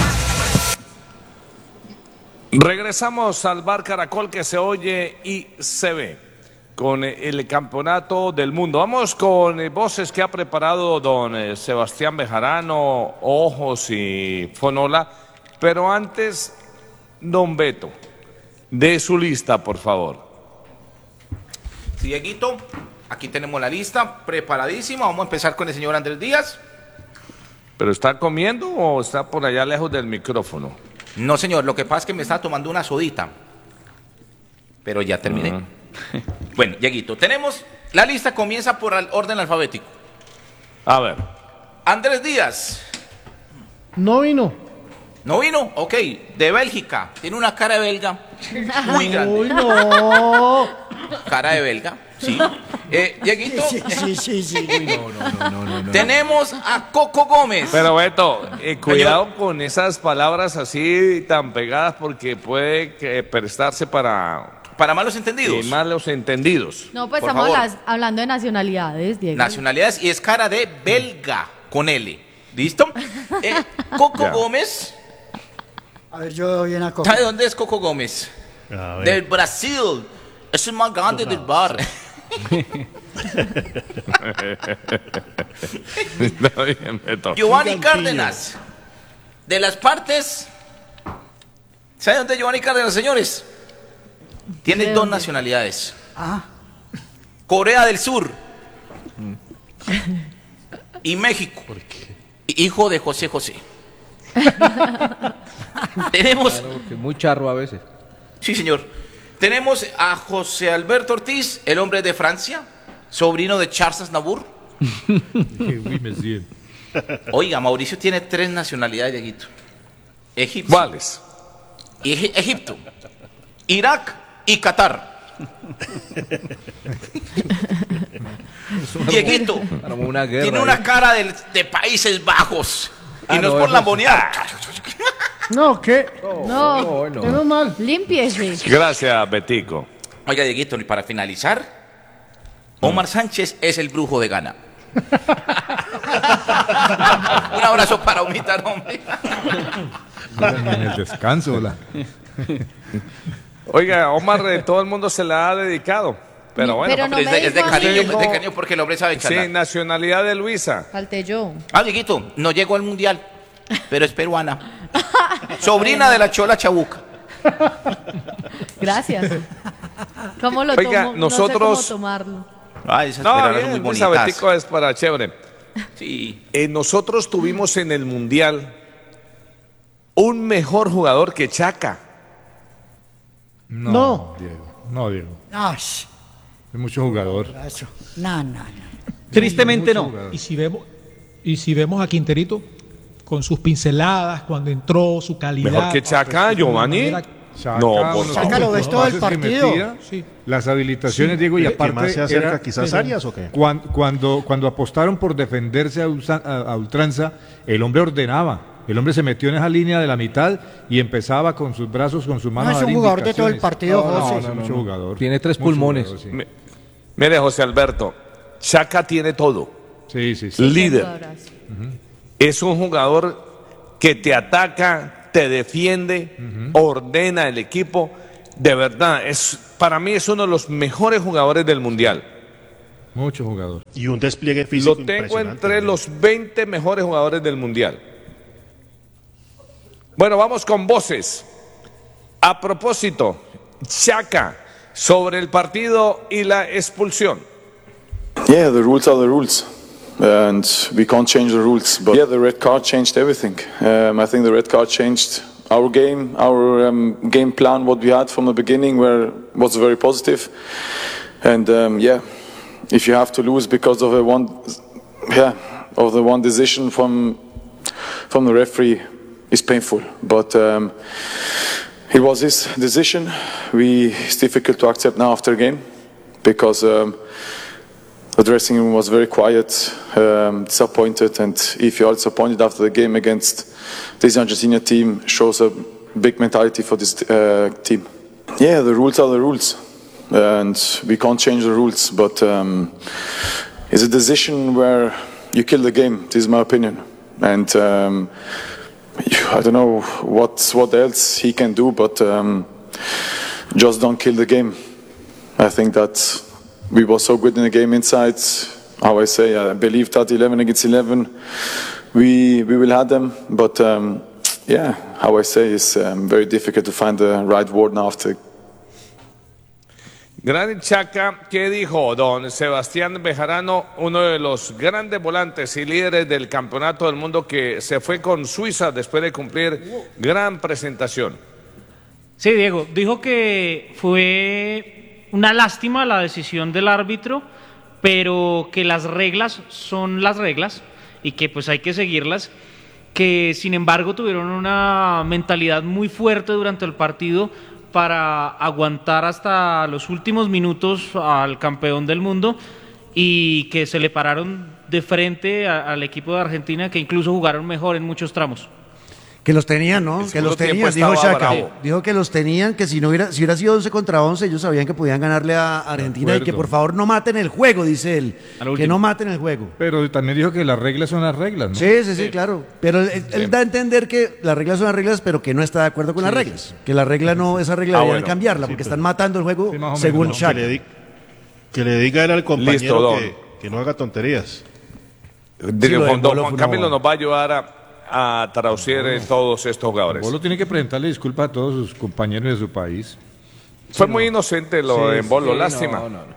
Regresamos al Bar Caracol, que se oye y se ve con el campeonato del mundo. Vamos con voces que ha preparado don Sebastián Bejarano, Ojos y Fonola. Pero antes, don Beto, de su lista, por favor. Sí, Dieguito, aquí tenemos la lista preparadísima. Vamos a empezar con el señor Andrés Díaz. ¿Pero está comiendo o está por allá lejos del micrófono? No, señor, lo que pasa es que me está tomando una sodita. Pero ya terminé. Uh-huh. Bueno, Dieguito, tenemos la lista, comienza por el orden alfabético. A ver. Andrés Díaz. No vino. ¿No vino? Ok, de Bélgica. Tiene una cara de belga muy grande. Uy, no. Cara de belga, sí. Eh, Dieguito. Sí, sí, sí, sí. Uy, no, no, no, no, no, no. Tenemos a Coco Gómez. Pero Beto, eh, cuidado Señor. con esas palabras así tan pegadas, porque puede que prestarse para... Para malos entendidos. Sí, malos entendidos. No, pues Por estamos favor. las- hablando de nacionalidades, Diego. Nacionalidades, y es cara de belga, con L. ¿Listo? Eh, Coco Ya. Gómez. A ver, yo doy una Coco. ¿Sabe dónde es Coco Gómez? A ver. Del Brasil. Es el más grande del bar. Está bien, Beto. Giovanni Cárdenas. De las partes. ¿Sabe dónde es Giovanni Cárdenas, señores? Tiene ¿De dos dónde? nacionalidades. Ah, Corea del Sur y México. Hijo de José José. Tenemos, Claro, porque es muy charro a veces. sí señor, tenemos a José Alberto Ortiz, el hombre de Francia, sobrino de Charles Aznavour. Oiga, Mauricio tiene tres nacionalidades, Dieguito. Egipcio, ¿Cuáles? Eg- Egipto, Irak y Qatar. Dieguito Armó una guerra tiene ahí. una cara de, de Países Bajos. Y Ah, no, no, es por eso lambonear. No, ¿qué? No, No, no. Menos mal. límpiese. Gracias, Betico. Oiga, Dieguito, y para finalizar, Omar Sánchez es el brujo de Ghana. Un abrazo para Omita, hombre. En el descanso, la... Oiga, Omar, eh, todo el mundo se la ha dedicado. Pero bueno, Pero no es, me de, es de dijo a cariño, mí. es de cariño porque el hombre sabe sí, charlar. nacionalidad de Luisa. Falté yo. Ah, Dieguito, no llegó al mundial, pero es peruana. Sobrina de la Chola Chabuca. Gracias. ¿Cómo lo Oiga, tomo? nosotros- No sé cómo tomarlo. Ay, esas No, peruanas son bien, muy Luisa bonitas. Betico es para chévere. Sí. Eh, nosotros tuvimos en el Mundial un mejor jugador que Chaca. No, No. Diego. No, Diego. no, sh- Es mucho jugador. eso. No, no, no. Tristemente no. Y si vemos, y si vemos a Quinterito con sus pinceladas, cuando entró, su calidad. Mejor que Chaca, Giovanni. Chaca, No, por Chaca lo ves todo el partido. Metía, Sí. Las habilitaciones, Diego, y ¿Qué- qué aparte. más se acerca? era- ¿Quizás Arias o qué? Cuan- Cuando, cuando apostaron por defenderse a, ulsa- a- a ultranza, el hombre ordenaba. El hombre se metió en esa línea de la mitad y empezaba con sus brazos, con sus No, manos. es a dar un jugador de todo el indicaciones. partido, No, José. no, no, mucho jugador. Tiene tres Mucho pulmones. jugador, sí. Mi- Mire, José Alberto, Chaca tiene todo. Sí, sí, sí. Líder. Es un jugador que te ataca, te defiende, ordena el equipo. De verdad, es para mí es uno de los mejores jugadores del Mundial. Mucho jugador. Y un despliegue físico Lo tengo impresionante. entre los veinte mejores jugadores del Mundial. Bueno, vamos con voces. A propósito, Chaca, sobre el partido y la expulsión. Yeah, the rules are the rules, and we can't change the rules. But yeah, the red card changed everything. Um, I think the red card changed our game, our um, game plan, what we had from the beginning, where was very positive. And um, yeah, if you have to lose because of a one, yeah, of the one decision from from the referee, it's painful. But um, it was his decision. We it's difficult to accept now after a game because. Um, The dressing room was very quiet, um, disappointed, and if you are disappointed after the game against this Argentina team, shows a big mentality for this uh, team. Yeah, the rules are the rules, and we can't change the rules, but um, it's a decision where you kill the game. This is my opinion, and um, I don't know what what else he can do, but um, just don't kill the game. I think that. We were so good in the game inside. How I say, I believe that eleven against eleven, we we will have them. But um, yeah, how I say, it's um, very difficult to find the right word now after. Gran Chaca, ¿qué dijo don Sebastián Bejarano, uno de los grandes volantes y líderes del Campeonato del Mundo que se fue con Suiza después de cumplir gran presentación? Sí, Diego, dijo que fue una lástima la decisión del árbitro, pero que las reglas son las reglas y que pues hay que seguirlas, que sin embargo tuvieron una mentalidad muy fuerte durante el partido para aguantar hasta los últimos minutos al campeón del mundo y que se le pararon de frente a, al equipo de Argentina, que incluso jugaron mejor en muchos tramos. Que los tenían, ¿no? El Que los segundo tiempo tenían, dijo estaba Chaca. bravo. Dijo que los tenían, que si no hubiera, si hubiera sido once contra once, ellos sabían que podían ganarle a Argentina y acuerdo. que por favor no maten el juego, dice él. Al Que último. no maten el juego. Pero también dijo que las reglas son las reglas, ¿no? Sí, sí, sí, claro. Pero él, él da a entender que las reglas son las reglas, pero que no está de acuerdo con Sí, las sí, reglas. Que la regla no, esa regla Ah, deberían bueno. cambiarla, Sí, porque pero- están matando el juego Sí, más o según menos, Que Chaca. le, di- que le diga él al compañero Listo, don. que, que no haga tonterías. Digo, lo del don Bolo Juan fue una Camilo boba. nos va a ayudar a, a traducir eh, todos estos jugadores. Bolo tiene que presentarle disculpas a todos sus compañeros de su país. Fue muy inocente lo Sí, de Bolo, Sí, lástima. no, no, no.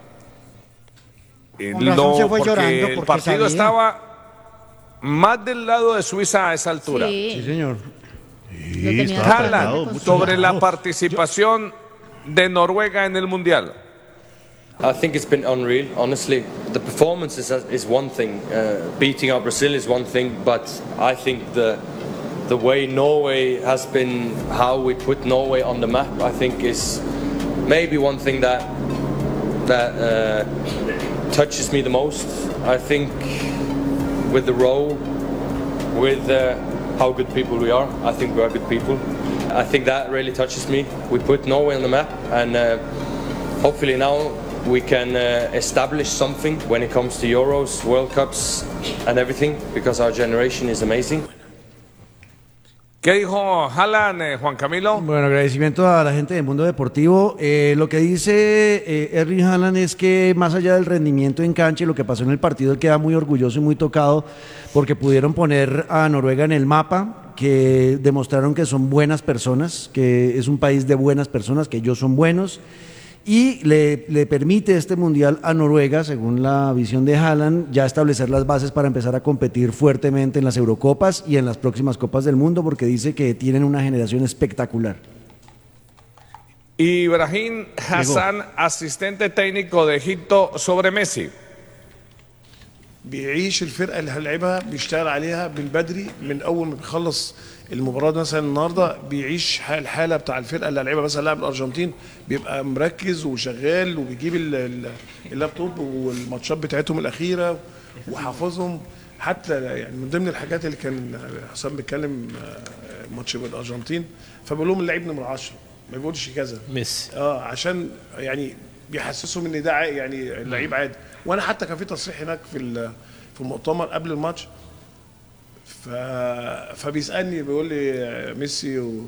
Eh, Con razón no, se fue porque llorando, el porque partido sabía. estaba más del lado de Suiza a esa altura. Sí. Sí, señor. Sí, tenía estaba bastante Haaland, apretado, mucho sobre la apretado. participación de Noruega en el Mundial. I think it's been unreal, honestly. The performance is, is one thing, uh, beating out Brazil is one thing, but I think the the way Norway has been, how we put Norway on the map, I think is maybe one thing that that uh, touches me the most. I think with the role, with uh, how good people we are, I think we are good people. I think that really touches me. We put Norway on the map, and uh, hopefully now we can uh, establish something when it comes to Euros, World Cups and everything, because our generation is amazing. ¿Qué dijo Haaland, eh, Juan Camilo? Bueno, agradecimiento a la gente del mundo deportivo. Eh, lo que dice eh, Erling Haaland es que más allá del rendimiento en cancha y lo que pasó en el partido, él queda muy orgulloso y muy tocado porque pudieron poner a Noruega en el mapa, que demostraron que son buenas personas, que es un país de buenas personas, que ellos son buenos. Y le, le permite este mundial a Noruega, según la visión de Haaland, ya establecer las bases para empezar a competir fuertemente en las Eurocopas y en las próximas Copas del Mundo, porque dice que tienen una generación espectacular. Ibrahim Hassan, asistente técnico de Egipto, sobre Messi. بيعيش الفرقه اللي هنلعبها، بيشتغل عليها من بدري، من اول ما بيخلص المباراه مثلا النهارده بيعيش الحاله بتاع الفرقه اللي هنلعبها. مثلا لاعب الارجنتين بيبقى مركز وشغال وبيجيب اللابتوب والماتشات بتاعتهم الاخيره وحافظهم. حتى يعني من ضمن الحاجات اللي كان حسام بيتكلم ماتش بالارجنتين، فبقول لهم اللعيب نمره عشرة ما بيقولش كذا ميسي، اه عشان يعني بيحسسهم ان ده يعني اللعيب عادي. وانا حتى كان في تصريح هناك في في المؤتمر قبل الماتش، ف... فبيسالني بيقول لي ميسي و...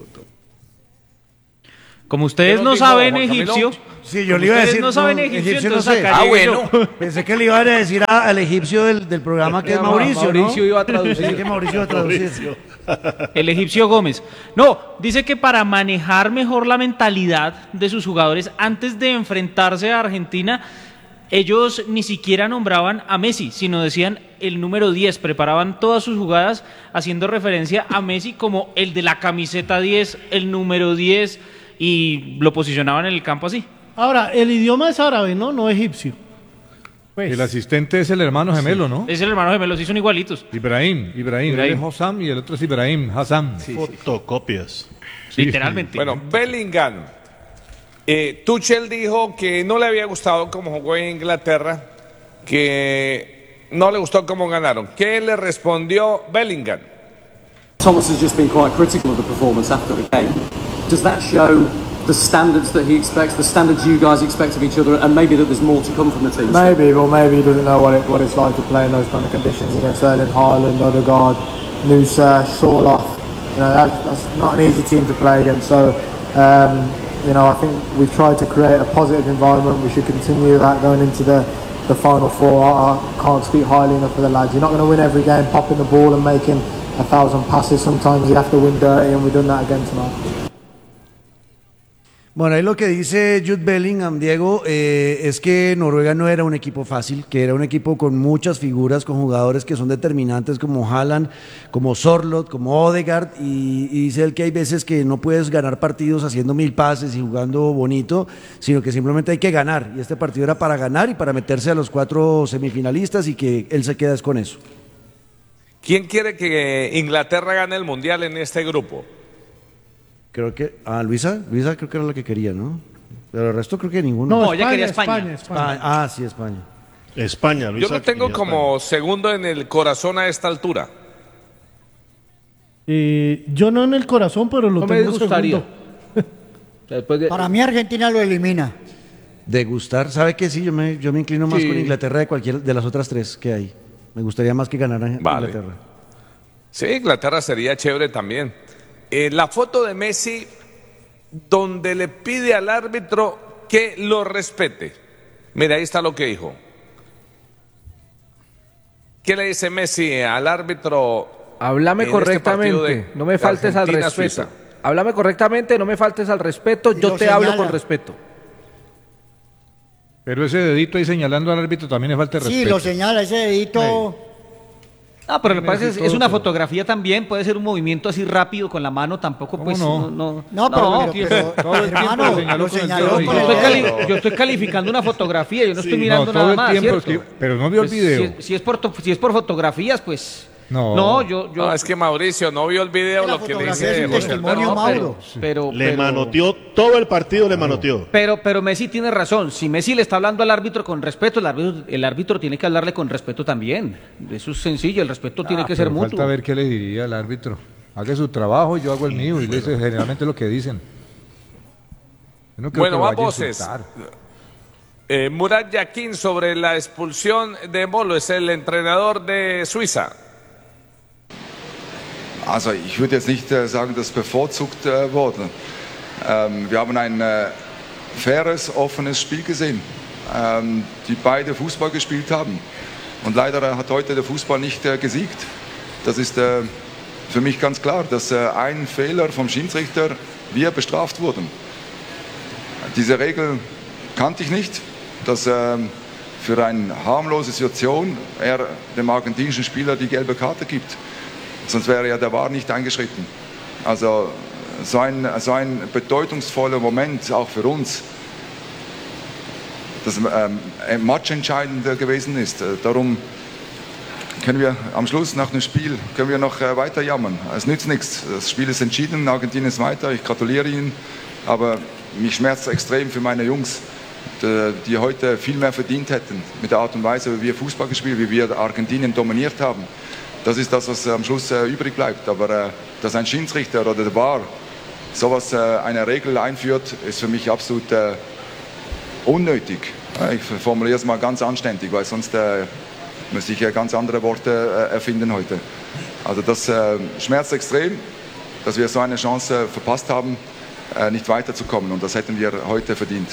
Como ustedes no saben egipcio, sí, yo le iba a decir, no saben no, egipcio, egipcio no entonces sé. acá Ah, llegué bueno. yo. Pensé que le iban a decir a- al egipcio del, del programa que es Mauricio, Mauricio ¿no? iba a traducir. Pensé que Mauricio iba a traducir. El egipcio Gómez. No, dice que para manejar mejor la mentalidad de sus jugadores antes de enfrentarse a Argentina, ellos ni siquiera nombraban a Messi, sino decían el número diez, preparaban todas sus jugadas haciendo referencia a Messi como el de la camiseta diez, el número diez, y lo posicionaban en el campo así. Ahora, el idioma es árabe, ¿no? No egipcio. Pues. El asistente es el hermano gemelo, ¿no? Es el hermano gemelo, sí son igualitos. Ibrahim, Ibrahim, Ibrahim. él es Hossam y el otro es Ibrahim, Hassam. Fotocopias. Literalmente. Bueno, Bellingham. Eh, Tuchel dijo que no le había gustado cómo jugó en Inglaterra, que no le gustó cómo ganaron. ¿Qué le respondió Bellingham? Thomas has just been quite critical of the performance after the game. Does that show the standards that he expects, the standards you guys expect of each other, and maybe that there's more to come from the team? Maybe, or maybe he doesn't know what, it, what it's like to play in those kind of conditions against Erling Haaland, Odegaard, Nusa, Sorloth. You know, that's, that's not an easy team to play against. So, um, you know, I think we've tried to create a positive environment. We should continue that going into the, the final four. I, I can't speak highly enough for the lads. You're not going to win every game popping the ball and making a thousand passes. Sometimes you have to win dirty, and we've done that again tonight. Bueno, ahí lo que dice Jude Bellingham, Diego, eh, es que Noruega no era un equipo fácil, que era un equipo con muchas figuras, con jugadores que son determinantes como Haaland, como Sorloth, como Odegaard, y, y dice él que hay veces que no puedes ganar partidos haciendo mil pases y jugando bonito, sino que simplemente hay que ganar, y este partido era para ganar y para meterse a los cuatro semifinalistas, y que él se queda es con eso. ¿Quién quiere que Inglaterra gane el Mundial en este grupo? Creo que, ah, Luisa, Luisa creo que era la que quería, ¿no? Pero el resto creo que ninguno. No, ella quería España. España, España. Ah, sí, España. España, Luisa. Yo lo tengo quería como segundo en el corazón a esta altura. Eh, yo no en el corazón, pero lo No me tengo gustaría. segundo. Para mí Argentina lo elimina. De gustar, ¿sabe qué? Sí, yo me, yo me inclino más Sí. con Inglaterra de cualquier de las otras tres que hay. Me gustaría más que ganara Vale. Inglaterra. Sí, Inglaterra sería chévere también. Eh, la foto de Messi donde le pide al árbitro que lo respete. Mira, ahí está lo que dijo. ¿Qué le dice Messi al árbitro? Háblame en correctamente, este partido de- no me de faltes al Argentina, respeto. Suiza? Háblame correctamente, no me faltes al respeto, yo lo te hablo señala. con respeto. Pero ese dedito ahí señalando al árbitro también es falta de Sí, respeto. lo señala, ese dedito. Ah, pero me parece es, es una todo. fotografía también, puede ser un movimiento así rápido con la mano, tampoco pues no? no, no, No, pero, pero, pero, todo el tiempo hermano, lo señaló lo con el señaló dedo con y Yo el todo. estoy, dedo. cali- yo estoy calificando una fotografía, yo no estoy mirando No, todo nada el más, tiempo, ¿cierto? es que- pero no vio el Pues, video. Si, es- si es por, to- si es por fotografías, pues... No. No, yo... yo No, es que Mauricio no vio el video, La lo que le fotografía dice es un José testimonio, Alberto. Mauro. pero, Le pero- manoteó todo el partido, le manoteó. Pero, pero Messi tiene razón. Si Messi le está hablando al árbitro con respeto, el árbitro, el árbitro tiene que hablarle con respeto también. Eso es sencillo, el respeto tiene Ah, que ser pero mutuo. falta ver qué le diría al árbitro. Haga su trabajo, yo hago el mío, y le dice generalmente lo que dicen. Yo no creo Bueno, que lo vaya a más voces. insultar. Eh, Murat Yakin sobre la expulsión de Molo, es el entrenador de Suiza. Also ich würde jetzt nicht äh, sagen, dass bevorzugt äh, wurde. Ähm, wir haben ein äh, faires, offenes Spiel gesehen, ähm, die beide Fußball gespielt haben. Und leider äh, hat heute der Fußball nicht äh, gesiegt. Das ist äh, für mich ganz klar, dass äh, ein Fehler vom Schiedsrichter wir bestraft wurden. Diese Regel kannte ich nicht, dass äh, für eine harmlose Situation er dem argentinischen Spieler die gelbe Karte gibt. Sonst wäre ja der V A R nicht eingeschritten. Also so ein, so ein bedeutungsvoller Moment auch für uns, das ähm, matchentscheidend gewesen ist. Darum können wir am Schluss nach dem Spiel können wir noch äh, weiter jammern. Es nützt nichts. Das Spiel ist entschieden, Argentinien ist weiter. Ich gratuliere Ihnen, aber mich schmerzt extrem für meine Jungs, die, die heute viel mehr verdient hätten mit der Art und Weise, wie wir Fußball gespielt, wie wir Argentinien dominiert haben. Das ist das, was am Schluss äh, übrig bleibt. Aber äh, dass ein Schiedsrichter oder der V A R sowas äh, eine Regel einführt, ist für mich absolut äh, unnötig. Ich formuliere es mal ganz anständig, weil sonst äh, müsste ich ja ganz andere Worte äh, erfinden heute. Also das äh, schmerzt extrem, dass wir so eine Chance verpasst haben, äh, nicht weiterzukommen. Und das hätten wir heute verdient.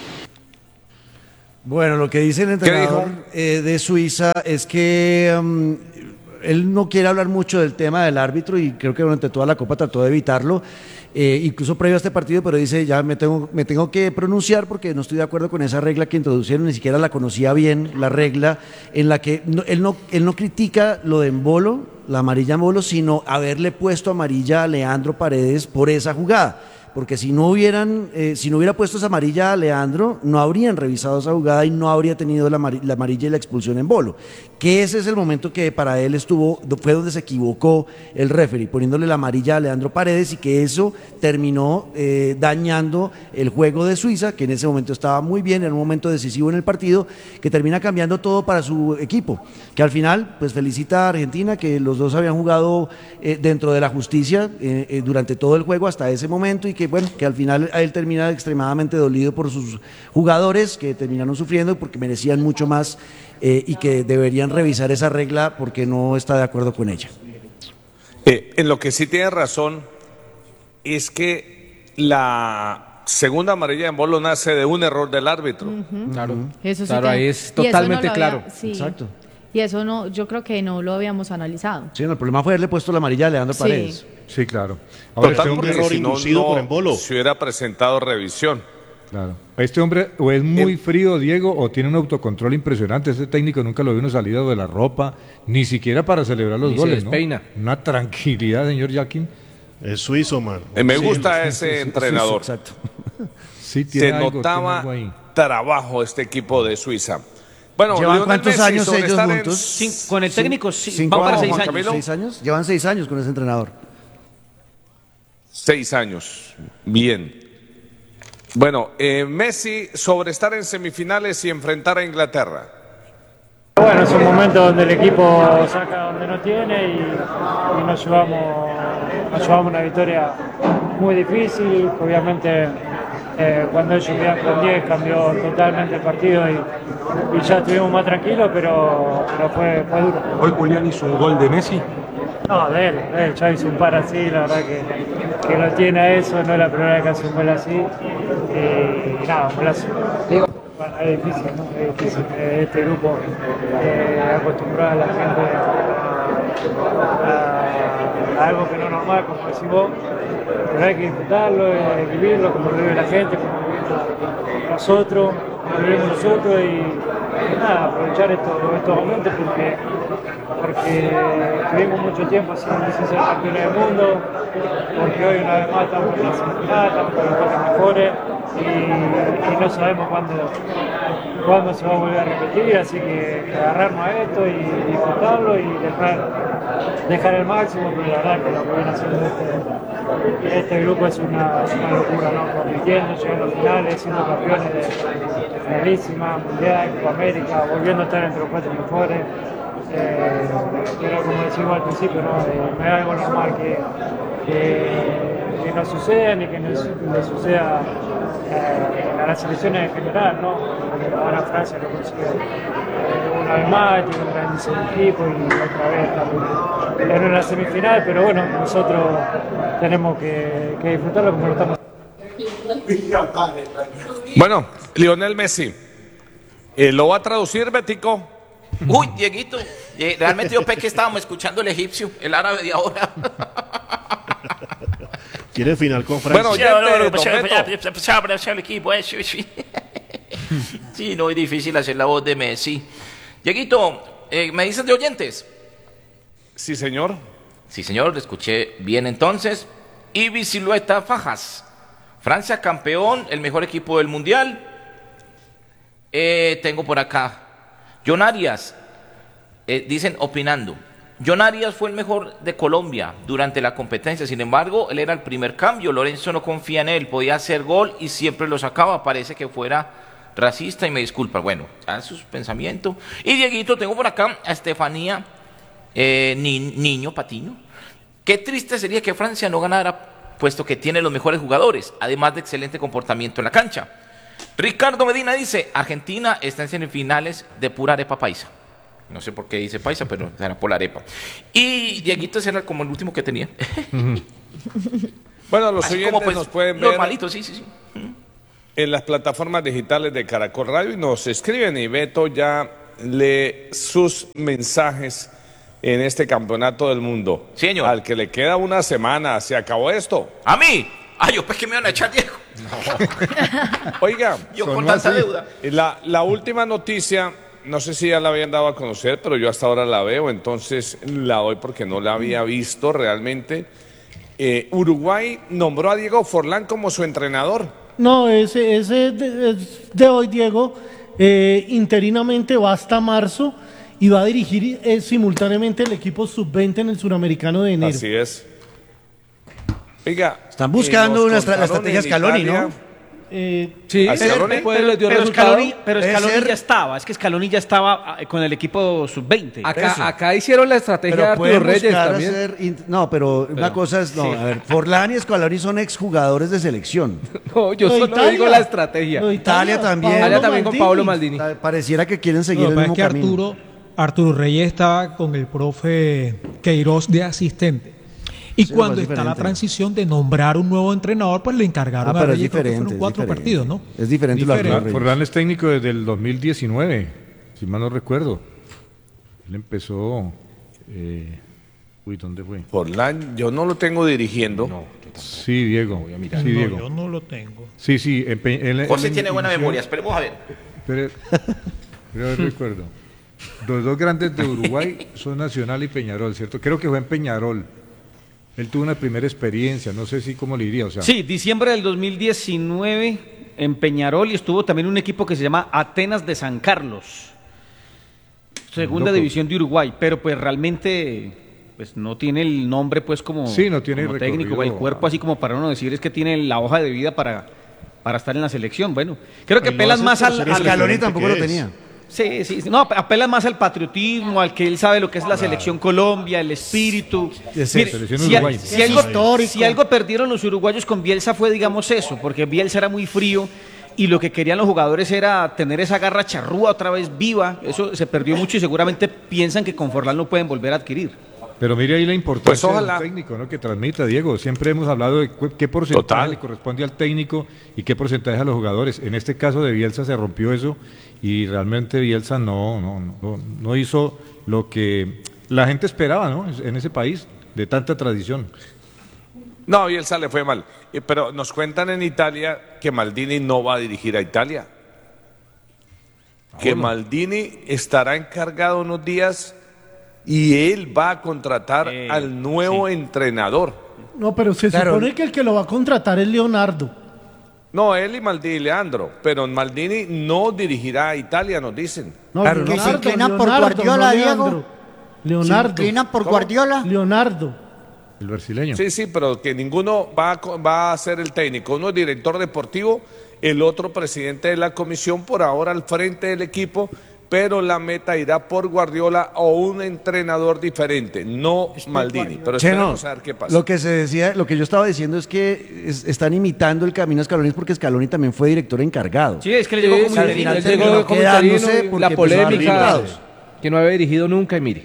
Bueno, lo que dice el entrenador eh, de Suiza es que um, él no quiere hablar mucho del tema del árbitro y creo que durante toda la Copa trató de evitarlo. Eh, incluso previo a este partido, pero dice, ya me tengo, me tengo que pronunciar porque no estoy de acuerdo con esa regla que introducieron, ni siquiera la conocía bien, la regla en la que no, él, no, él no critica lo de Embolo, la amarilla Embolo, sino haberle puesto amarilla a Leandro Paredes por esa jugada. Porque si no hubieran, eh, si no hubiera puesto esa amarilla a Leandro, no habrían revisado esa jugada y no habría tenido la, amar la amarilla y la expulsión en Bolo. Que ese es el momento que para él estuvo, fue donde se equivocó el referee, poniéndole la amarilla a Leandro Paredes y que eso terminó eh, dañando el juego de Suiza, que en ese momento estaba muy bien, era un momento decisivo en el partido, que termina cambiando todo para su equipo. Que al final, pues felicita a Argentina, que los dos habían jugado eh, dentro de la justicia eh, eh, durante todo el juego hasta ese momento y que que bueno, que al final a él termina extremadamente dolido por sus jugadores que terminaron sufriendo porque merecían mucho más eh, y que deberían revisar esa regla porque no está de acuerdo con ella. Eh, en lo que sí tiene razón es que la segunda amarilla en Bolo nace de un error del árbitro. Uh-huh. Claro, eso sí claro, te... ahí es totalmente no claro. había... sí. Exacto. Y eso no, yo creo que no lo habíamos analizado. Sí, no, el problema fue haberle puesto la amarilla a Leandro Sí. Paredes. Sí, claro. Total, este hombre, porque si no, no Embolo. se hubiera presentado revisión. Claro. Este hombre o es muy frío, Diego, o tiene un autocontrol impresionante. Este técnico nunca lo vino salido de la ropa, ni siquiera para celebrar los Ni se goles, ¿no? despeina. Una tranquilidad, señor Jaquín. Es suizo, man. Eh, me Sí, gusta sí, ese sí, sí, entrenador. Exacto. Sí, tiene Se algo, tiene notaba algo ahí. trabajo este equipo de Suiza. Bueno, ¿Llevan Lionel cuántos Messi, años sobre ellos estar en- juntos? Cin- con el técnico, sí, Cinco vamos para años, seis Juan años. Camilo. ¿Seis años? Llevan seis años con ese entrenador. Seis años. Bien. Bueno, eh, Messi sobre estar en semifinales y enfrentar a Inglaterra. Bueno, es un momento donde el equipo saca donde no tiene y, y nos llevamos, nos llevamos una victoria muy difícil. Obviamente, eh, cuando ellos quedan con diez cambió totalmente el partido y, y ya estuvimos más tranquilos, pero, pero fue, fue duro. Hoy Julián hizo un gol de Messi. No, de él, de él, ya hizo un par así, la verdad que, que lo tiene a eso, no es la primera vez que hace un gol así. Y, y nada, un golazo. Bueno, es difícil, ¿no? Es difícil. Eh, Este grupo eh, acostumbrado a la gente a, a algo que no es normal, como decís vos, pero hay que disfrutarlo, hay que vivirlo, como lo vive la gente, como lo vivimos nosotros, como lo vivimos nosotros y, y nada, aprovechar estos, estos momentos porque, porque tuvimos mucho tiempo sin, sin ser campeones del mundo, porque hoy una vez más estamos en la semifinal, estamos con los cuatro mejores y, y no sabemos cuándo, cuándo se va a volver a repetir, así que, que agarrarnos a esto y disfrutarlo y dejar, dejar el máximo, pero la verdad que lo que viene haciendo este, este grupo es una, es una locura, ¿no? Compitiendo, llegando a finales, siendo campeones de, de finalísima, mundial, Copa América, volviendo a estar entre los cuatro mejores. Eh, pero como decimos al principio, ¿no? Eh, no es algo normal que, que, que nos suceda ni que nos, le suceda eh, a las selecciones en general, ¿no? Ahora Francia lo consigue eh, una vez más, tiene un grandísimo equipo y otra vez estamos en la semifinal, pero bueno, nosotros tenemos que, que disfrutarlo como lo estamos Bueno, Lionel Messi. Eh, ¿Lo va a traducir, Betico? Uy, Dieguito, eh, realmente yo pensé que estábamos escuchando el egipcio, el árabe de ahora. Quiere final con Francia. Bueno, ya te, el equipo, eso, sí. Sí, no es difícil hacer la voz de Messi. Dieguito, eh, ¿me dices de oyentes? Sí, señor. Sí, señor, lo escuché bien entonces. Ibi Silueta Fajas. Francia campeón, el mejor equipo del mundial. Eh, tengo por acá John Arias. eh, dicen opinando. John Arias fue el mejor de Colombia durante la competencia, sin embargo, él era el primer cambio, Lorenzo no confía en él, podía hacer gol y siempre lo sacaba, parece que fuera racista y me disculpa. Bueno, a sus pensamientos. Y Dieguito, tengo por acá a Estefanía eh, Ni, Niño Patiño. Qué triste sería que Francia no ganara, puesto que tiene los mejores jugadores, además de excelente comportamiento en la cancha. Ricardo Medina dice, Argentina está en semifinales de pura arepa paisa. No sé por qué dice paisa, pero era por la arepa. Y Dieguito ese era como el último que tenía. Bueno, los Así oyentes como, pues, nos pueden ver normalito, sí, sí, sí. en las plataformas digitales de Caracol Radio y nos escriben y Beto ya lee sus mensajes en este campeonato del mundo. Señor. Al que le queda una semana, se acabó esto. ¿A mí? Ay, yo pues que me van a echar, Diego. Oiga, yo con tanta así. deuda. La, la última noticia, no sé si ya la habían dado a conocer, pero yo hasta ahora la veo, entonces la doy porque no la había visto realmente. Eh, Uruguay nombró a Diego Forlán como su entrenador. No, ese, ese de, es de hoy, Diego, eh, interinamente va hasta marzo y va a dirigir eh, simultáneamente el equipo sub veinte en el Suramericano de enero. Así es. Oiga, están buscando eh, una estra la contaron estrategia en Scaloni, Italia- ¿no? Eh, Sí, ¿A Scaloni? después Pero, les dio pero resultado. Scaloni, pero Debe Scaloni ser- ya estaba, es que Scaloni ya estaba ah, con el equipo sub veinte. Eso. Acá, acá hicieron la estrategia de Pero Arturo pueden Reyes buscar también. hacer int- no, pero, una Pero- cosa es, no, sí. a ver, Forlán y Scaloni son exjugadores de selección. No, yo Lo de solo Italia. digo la estrategia. Lo de Italia también. Italia Paolo también con Maldini. Pablo Maldini. Pa- Pareciera que quieren seguir Lo que el pasa es mismo que camino. Arturo, Arturo Reyes estaba con el profe Queiroz de asistente. Y Sí, cuando pues, está la diferente. transición de nombrar un nuevo entrenador, pues le encargaron Ah, a pero es Reyes, creo que diferente, fueron es cuatro diferente. partidos, ¿no? Es diferente lo de Arturo Diferente. Reyes. Forlán es técnico desde el dos mil diecinueve, si mal no recuerdo. Él empezó... eh, uy, ¿dónde fue? Forlán, yo no lo tengo dirigiendo. Sí, Diego. Sí, No, Diego. yo no lo tengo. Sí, sí. empe- él- José él tiene buena inició- memoria, esperemos a ver. Pero, yo recuerdo. Los dos grandes de Uruguay son Nacional y Peñarol, ¿cierto? Creo que fue en Peñarol. Él tuvo una primera experiencia, no sé si cómo le diría, o sea... Sí, diciembre del dos mil diecinueve en Peñarol y estuvo también un equipo que se llama Atenas de San Carlos, segunda Loco. división de Uruguay, pero pues realmente pues no tiene el nombre pues como, Sí, no tiene como técnico, recorrido. el cuerpo así como para uno decir es que tiene la hoja de vida para, para estar en la selección. Bueno, creo que Pues no apelan hace más por al... ser al- Scaloni diferente tampoco que lo es. tenía. Sí, sí, sí, no, apelan más al patriotismo, al que él sabe lo que es la selección Colombia, el espíritu. Es Mire, selección si, uruguaya. si Es algo, histórico. si algo perdieron los uruguayos con Bielsa fue, digamos, eso, porque Bielsa era muy frío y lo que querían los jugadores era tener esa garra charrúa otra vez viva. Eso se perdió mucho y seguramente piensan que con Forlán lo pueden volver a adquirir. Pero mire ahí la importancia Pues ojalá. del técnico, ¿no? Que transmita, Diego. Siempre hemos hablado de cu- qué porcentaje Total. le corresponde al técnico y qué porcentaje a los jugadores. En este caso de Bielsa se rompió eso y realmente Bielsa no, no, no, no hizo lo que la gente esperaba, ¿no? En ese país de tanta tradición. No, Bielsa le fue mal. Eh, Pero nos cuentan en Italia que Maldini no va a dirigir a Italia. Que Maldini estará encargado unos días y él va a contratar Eh, al nuevo entrenador. No, pero se Claro. supone que el que lo va a contratar es Leonardo. No, él y Maldini, Leandro. Pero Maldini no dirigirá a Italia, nos dicen. No, Claro, que se Leonardo, inclinan por Leonardo, Guardiola, no Diego. Leandro. Leonardo. ¿Se inclinan por ¿Cómo? Guardiola? Leonardo. El brasileño. Sí, sí, pero que ninguno va a, co- va a ser el técnico. Uno es director deportivo, el otro presidente de la comisión, por ahora al frente del equipo, pero la meta irá por Guardiola o un entrenador diferente, no Maldini. Pero Cheno, esperemos a ver qué pasa. lo que se decía, lo que yo estaba diciendo es que es- están imitando el camino a Scaloni porque Scaloni también fue director encargado. Sí, es que le llegó Sí, como sí, al sí, final él terminó llegó como quedándose interino, porque la empezó a dar polémica resultados. que no había dirigido nunca y mire.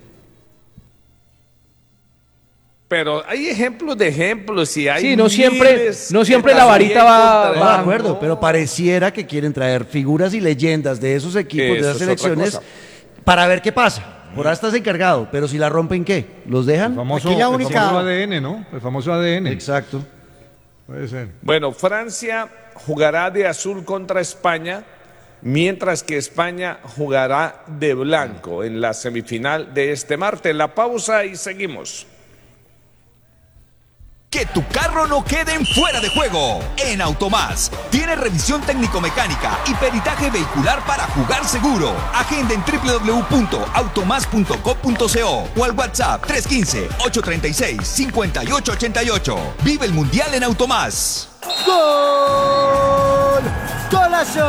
Pero hay ejemplos de ejemplos y hay Sí, no siempre- miles no que siempre la también varita va- contra- No, de acuerdo, pero pareciera que quieren traer figuras y leyendas de esos equipos, de Eso esas es otra selecciones, cosa. para ver qué pasa. Por ahora estás encargado, pero si la rompen, ¿qué? ¿Los dejan? El famoso, Aquí la el única- famoso A D N, ¿no? El famoso A D N. Exacto. Puede ser. Bueno, Francia jugará de azul contra España, mientras que España jugará de blanco en la semifinal de este martes. La pausa y seguimos. Que tu carro no quede en fuera de juego. En Automás tiene revisión técnico-mecánica y peritaje vehicular para jugar seguro. Agenda en doble u doble u doble u punto automás punto co punto co o al WhatsApp tres uno cinco, ocho tres seis, cinco ocho ocho ocho. Vive el Mundial en Automás. ¡Gol! ¡Golazo!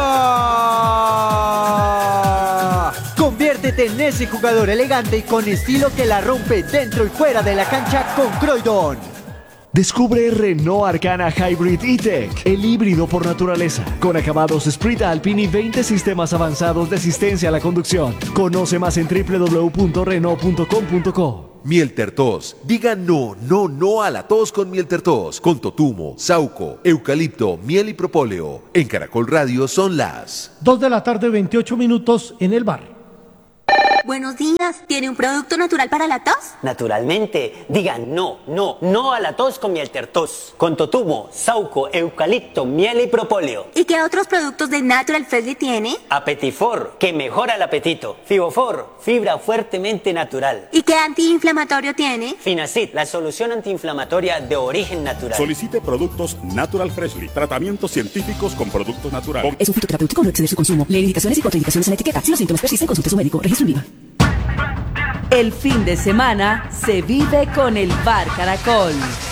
Conviértete en ese jugador elegante y con estilo que la rompe dentro y fuera de la cancha con Croydon. Descubre Renault Arcana Hybrid E-Tech, el híbrido por naturaleza, con acabados Sprint Alpine y veinte sistemas avanzados de asistencia a la conducción. Conoce más en doble u doble u doble u punto renault punto com punto co. Miel Tertos. Diga no, no, no a la tos con Miel Tertos. Con totumo, sauco, eucalipto, miel y propóleo. En Caracol Radio son las dos de la tarde, veintiocho minutos en el bar. Buenos días, ¿tiene un producto natural para la tos? Naturalmente, digan no, no, no a la tos con Miel Tertos. Con totumo, sauco, eucalipto, miel y propóleo. ¿Y qué otros productos de Natural Freshly tiene? Apetifor, que mejora el apetito. Fibofor, fibra fuertemente natural. ¿Y qué antiinflamatorio tiene? Finacid, la solución antiinflamatoria de origen natural. Solicite productos Natural Freshly, tratamientos científicos con productos naturales. Es un fitoterapéutico, no exceder su consumo. Lee indicaciones y contraindicaciones en la etiqueta. Si los síntomas persisten, consulte a su médico. Registro IVA. El fin de semana se vive con el Bar Caracol.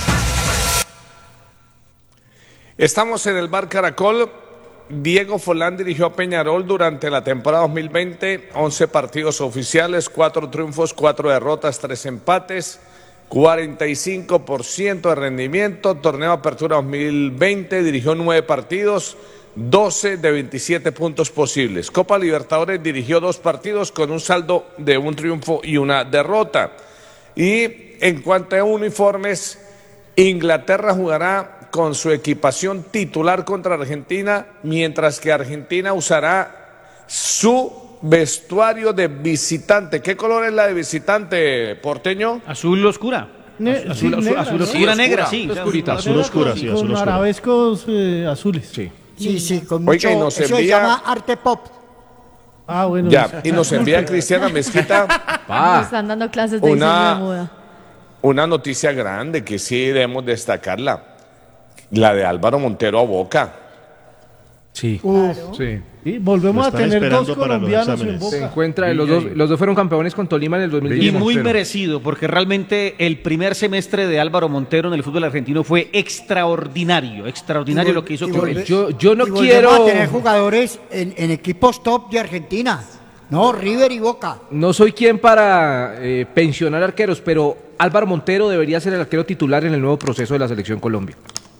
Estamos en el Bar Caracol. Diego Forlán dirigió a Peñarol durante la temporada dos mil veinte, once partidos oficiales, cuatro triunfos, cuatro derrotas, tres empates, cuarenta y cinco por ciento de rendimiento. Torneo Apertura dos mil veinte, dirigió nueve partidos, doce de veintisiete puntos posibles. Copa Libertadores dirigió dos partidos con un saldo de un triunfo y una derrota. Y en cuanto a uniformes, Inglaterra jugará con su equipación titular contra Argentina, mientras que Argentina usará su vestuario de visitante. ¿Qué color es la de visitante, porteño? Azul oscura. Ne azul, sí, azul, negra, azul ¿no? oscura, Sí, negra, oscura. sí. Oscurita. Azul oscura, sí, azul Con oscura. arabescos eh, azules. Sí. Sí, sí, con Oiga, mucho, y nos eso se envía- llama arte pop. Ah, bueno. Ya, y nos envía Cristiana Mezquita Nos están dando clases de Una- diseño de moda. una noticia grande que sí debemos destacarla. La de Álvaro Montero a Boca. Sí. Uf, Sí. y volvemos Lo a están tener dos esperando para los colombianos en exámenes. Boca. Se encuentra, los dos, los dos fueron campeones con Tolima en el dos mil diez. Y muy merecido, porque realmente el primer semestre de Álvaro Montero en el fútbol argentino fue extraordinario, extraordinario Y vol- lo que hizo y con volve- él. Yo, yo no y volvemos quiero... a tener jugadores en, en equipos top de Argentina. No, River y Boca. No soy quien para eh, pensionar arqueros, pero Álvaro Montero debería ser el arquero titular en el nuevo proceso de la Selección Colombia.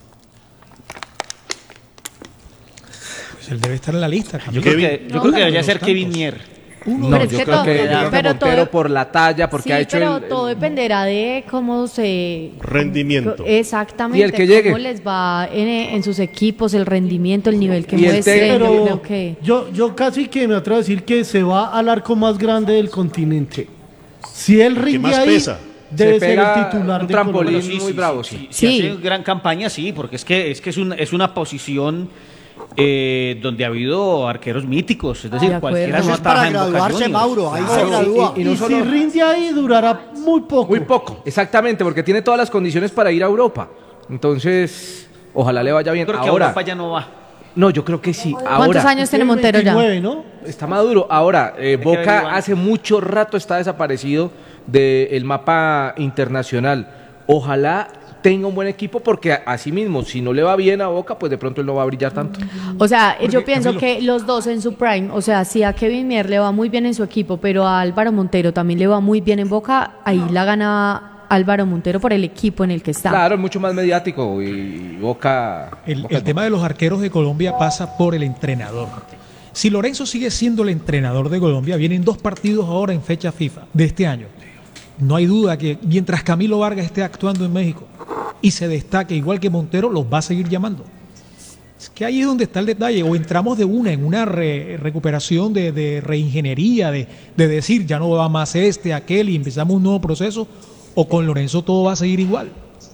Pues él debe estar en la lista. Yo creo que, yo creo que debería ser Kevin Mier. Uno No, de es yo que creo todo- que, yo creo que pero Montero todo- por la talla, porque sí, ha hecho pero el- el- todo dependerá de cómo se... Rendimiento. Exactamente. Y el que llegue. Cómo les va en, en sus equipos, el rendimiento, el nivel que Y el muestren. Yo Pero creo que... yo, yo casi que me atrevo a decir que se va al arco más grande del continente. Si él que rinde más ahí, pesa. debe Se ser pega el titular un de trampolín. Colombia. muy bravo, sí. Si Sí. hace gran campaña, sí, porque es que es que es, un- es una posición eh, donde ha habido arqueros míticos, es decir, De acuerdo. cualquiera Eso no es para ataja en Boca graduarse, Juniors. Mauro. Ahí se Claro, gradúa. y- y no Y solo- si rinde ahí, durará muy poco. Muy poco, exactamente, porque tiene todas las condiciones para ir a Europa. Entonces, ojalá le vaya bien. Creo que Ahora, Europa ya no va. no, yo creo que sí. ¿Cuántos Ahora, años tiene Montero ya? veintinueve, ¿no? está maduro. Ahora, eh, que Boca averiguar. hace mucho rato está desaparecido del mapa internacional. Ojalá tenga un buen equipo porque así mismo, si no le va bien a Boca, pues de pronto él no va a brillar tanto. O sea, yo Porque, pienso Camilo- que los dos en su prime, o sea, si a Kevin Mier le va muy bien en su equipo, pero a Álvaro Montero también le va muy bien en Boca, ahí la gana Álvaro Montero por el equipo en el que está. Claro, es mucho más mediático y Boca... El, Boca el es tema de los arqueros de Colombia pasa por el entrenador. Si Lorenzo sigue siendo el entrenador de Colombia, vienen dos partidos ahora en fecha FIFA de este año. No hay duda que mientras Camilo Vargas esté actuando en México y se destaque igual que Montero, los va a seguir llamando. Es que ahí es donde está el detalle. O entramos de una en una re- recuperación de, de reingeniería, de, de decir ya no va más este, aquel y empezamos un nuevo proceso, o con Lorenzo todo va a seguir igual.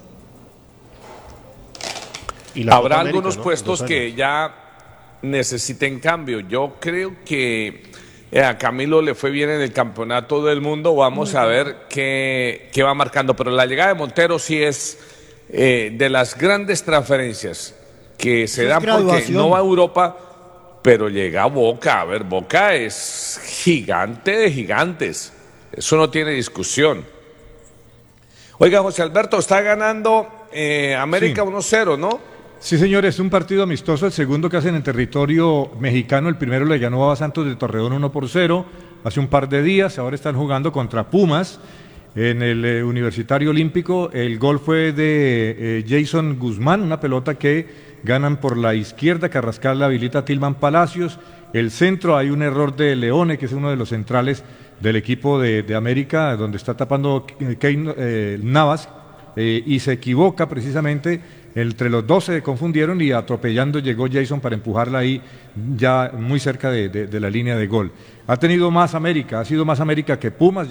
Y la Habrá Copa América, algunos ¿no? puestos Dos que años. ya necesiten cambio. Yo creo que eh, a Camilo le fue bien en el campeonato del mundo. Vamos a ver qué, qué va marcando. Pero la llegada de Montero sí es eh, de las grandes transferencias que se Eso es dan porque graduación. no va a Europa, pero llega a Boca. A ver, Boca es gigante de gigantes. Eso no tiene discusión. Oiga, José Alberto, está ganando eh, América Sí. uno cero, ¿no? Sí, señores, un partido amistoso, el segundo que hacen en territorio mexicano. El primero le ganó a Santos de Torreón uno por cero hace un par de días. Ahora están jugando contra Pumas en el eh, Universitario Olímpico. El gol fue de eh, Jason Guzmán, una pelota que ganan por la izquierda. Carrascal la habilita a Tilman Palacios. El centro, hay un error de Leone, que es uno de los centrales del equipo de, de América, donde está tapando Kein, eh, Navas, eh, y se equivoca precisamente. Entre los dos se confundieron y atropellando llegó Jason para empujarla ahí ya muy cerca de, de, de la línea de gol. Ha tenido más América, ha sido más América que Pumas.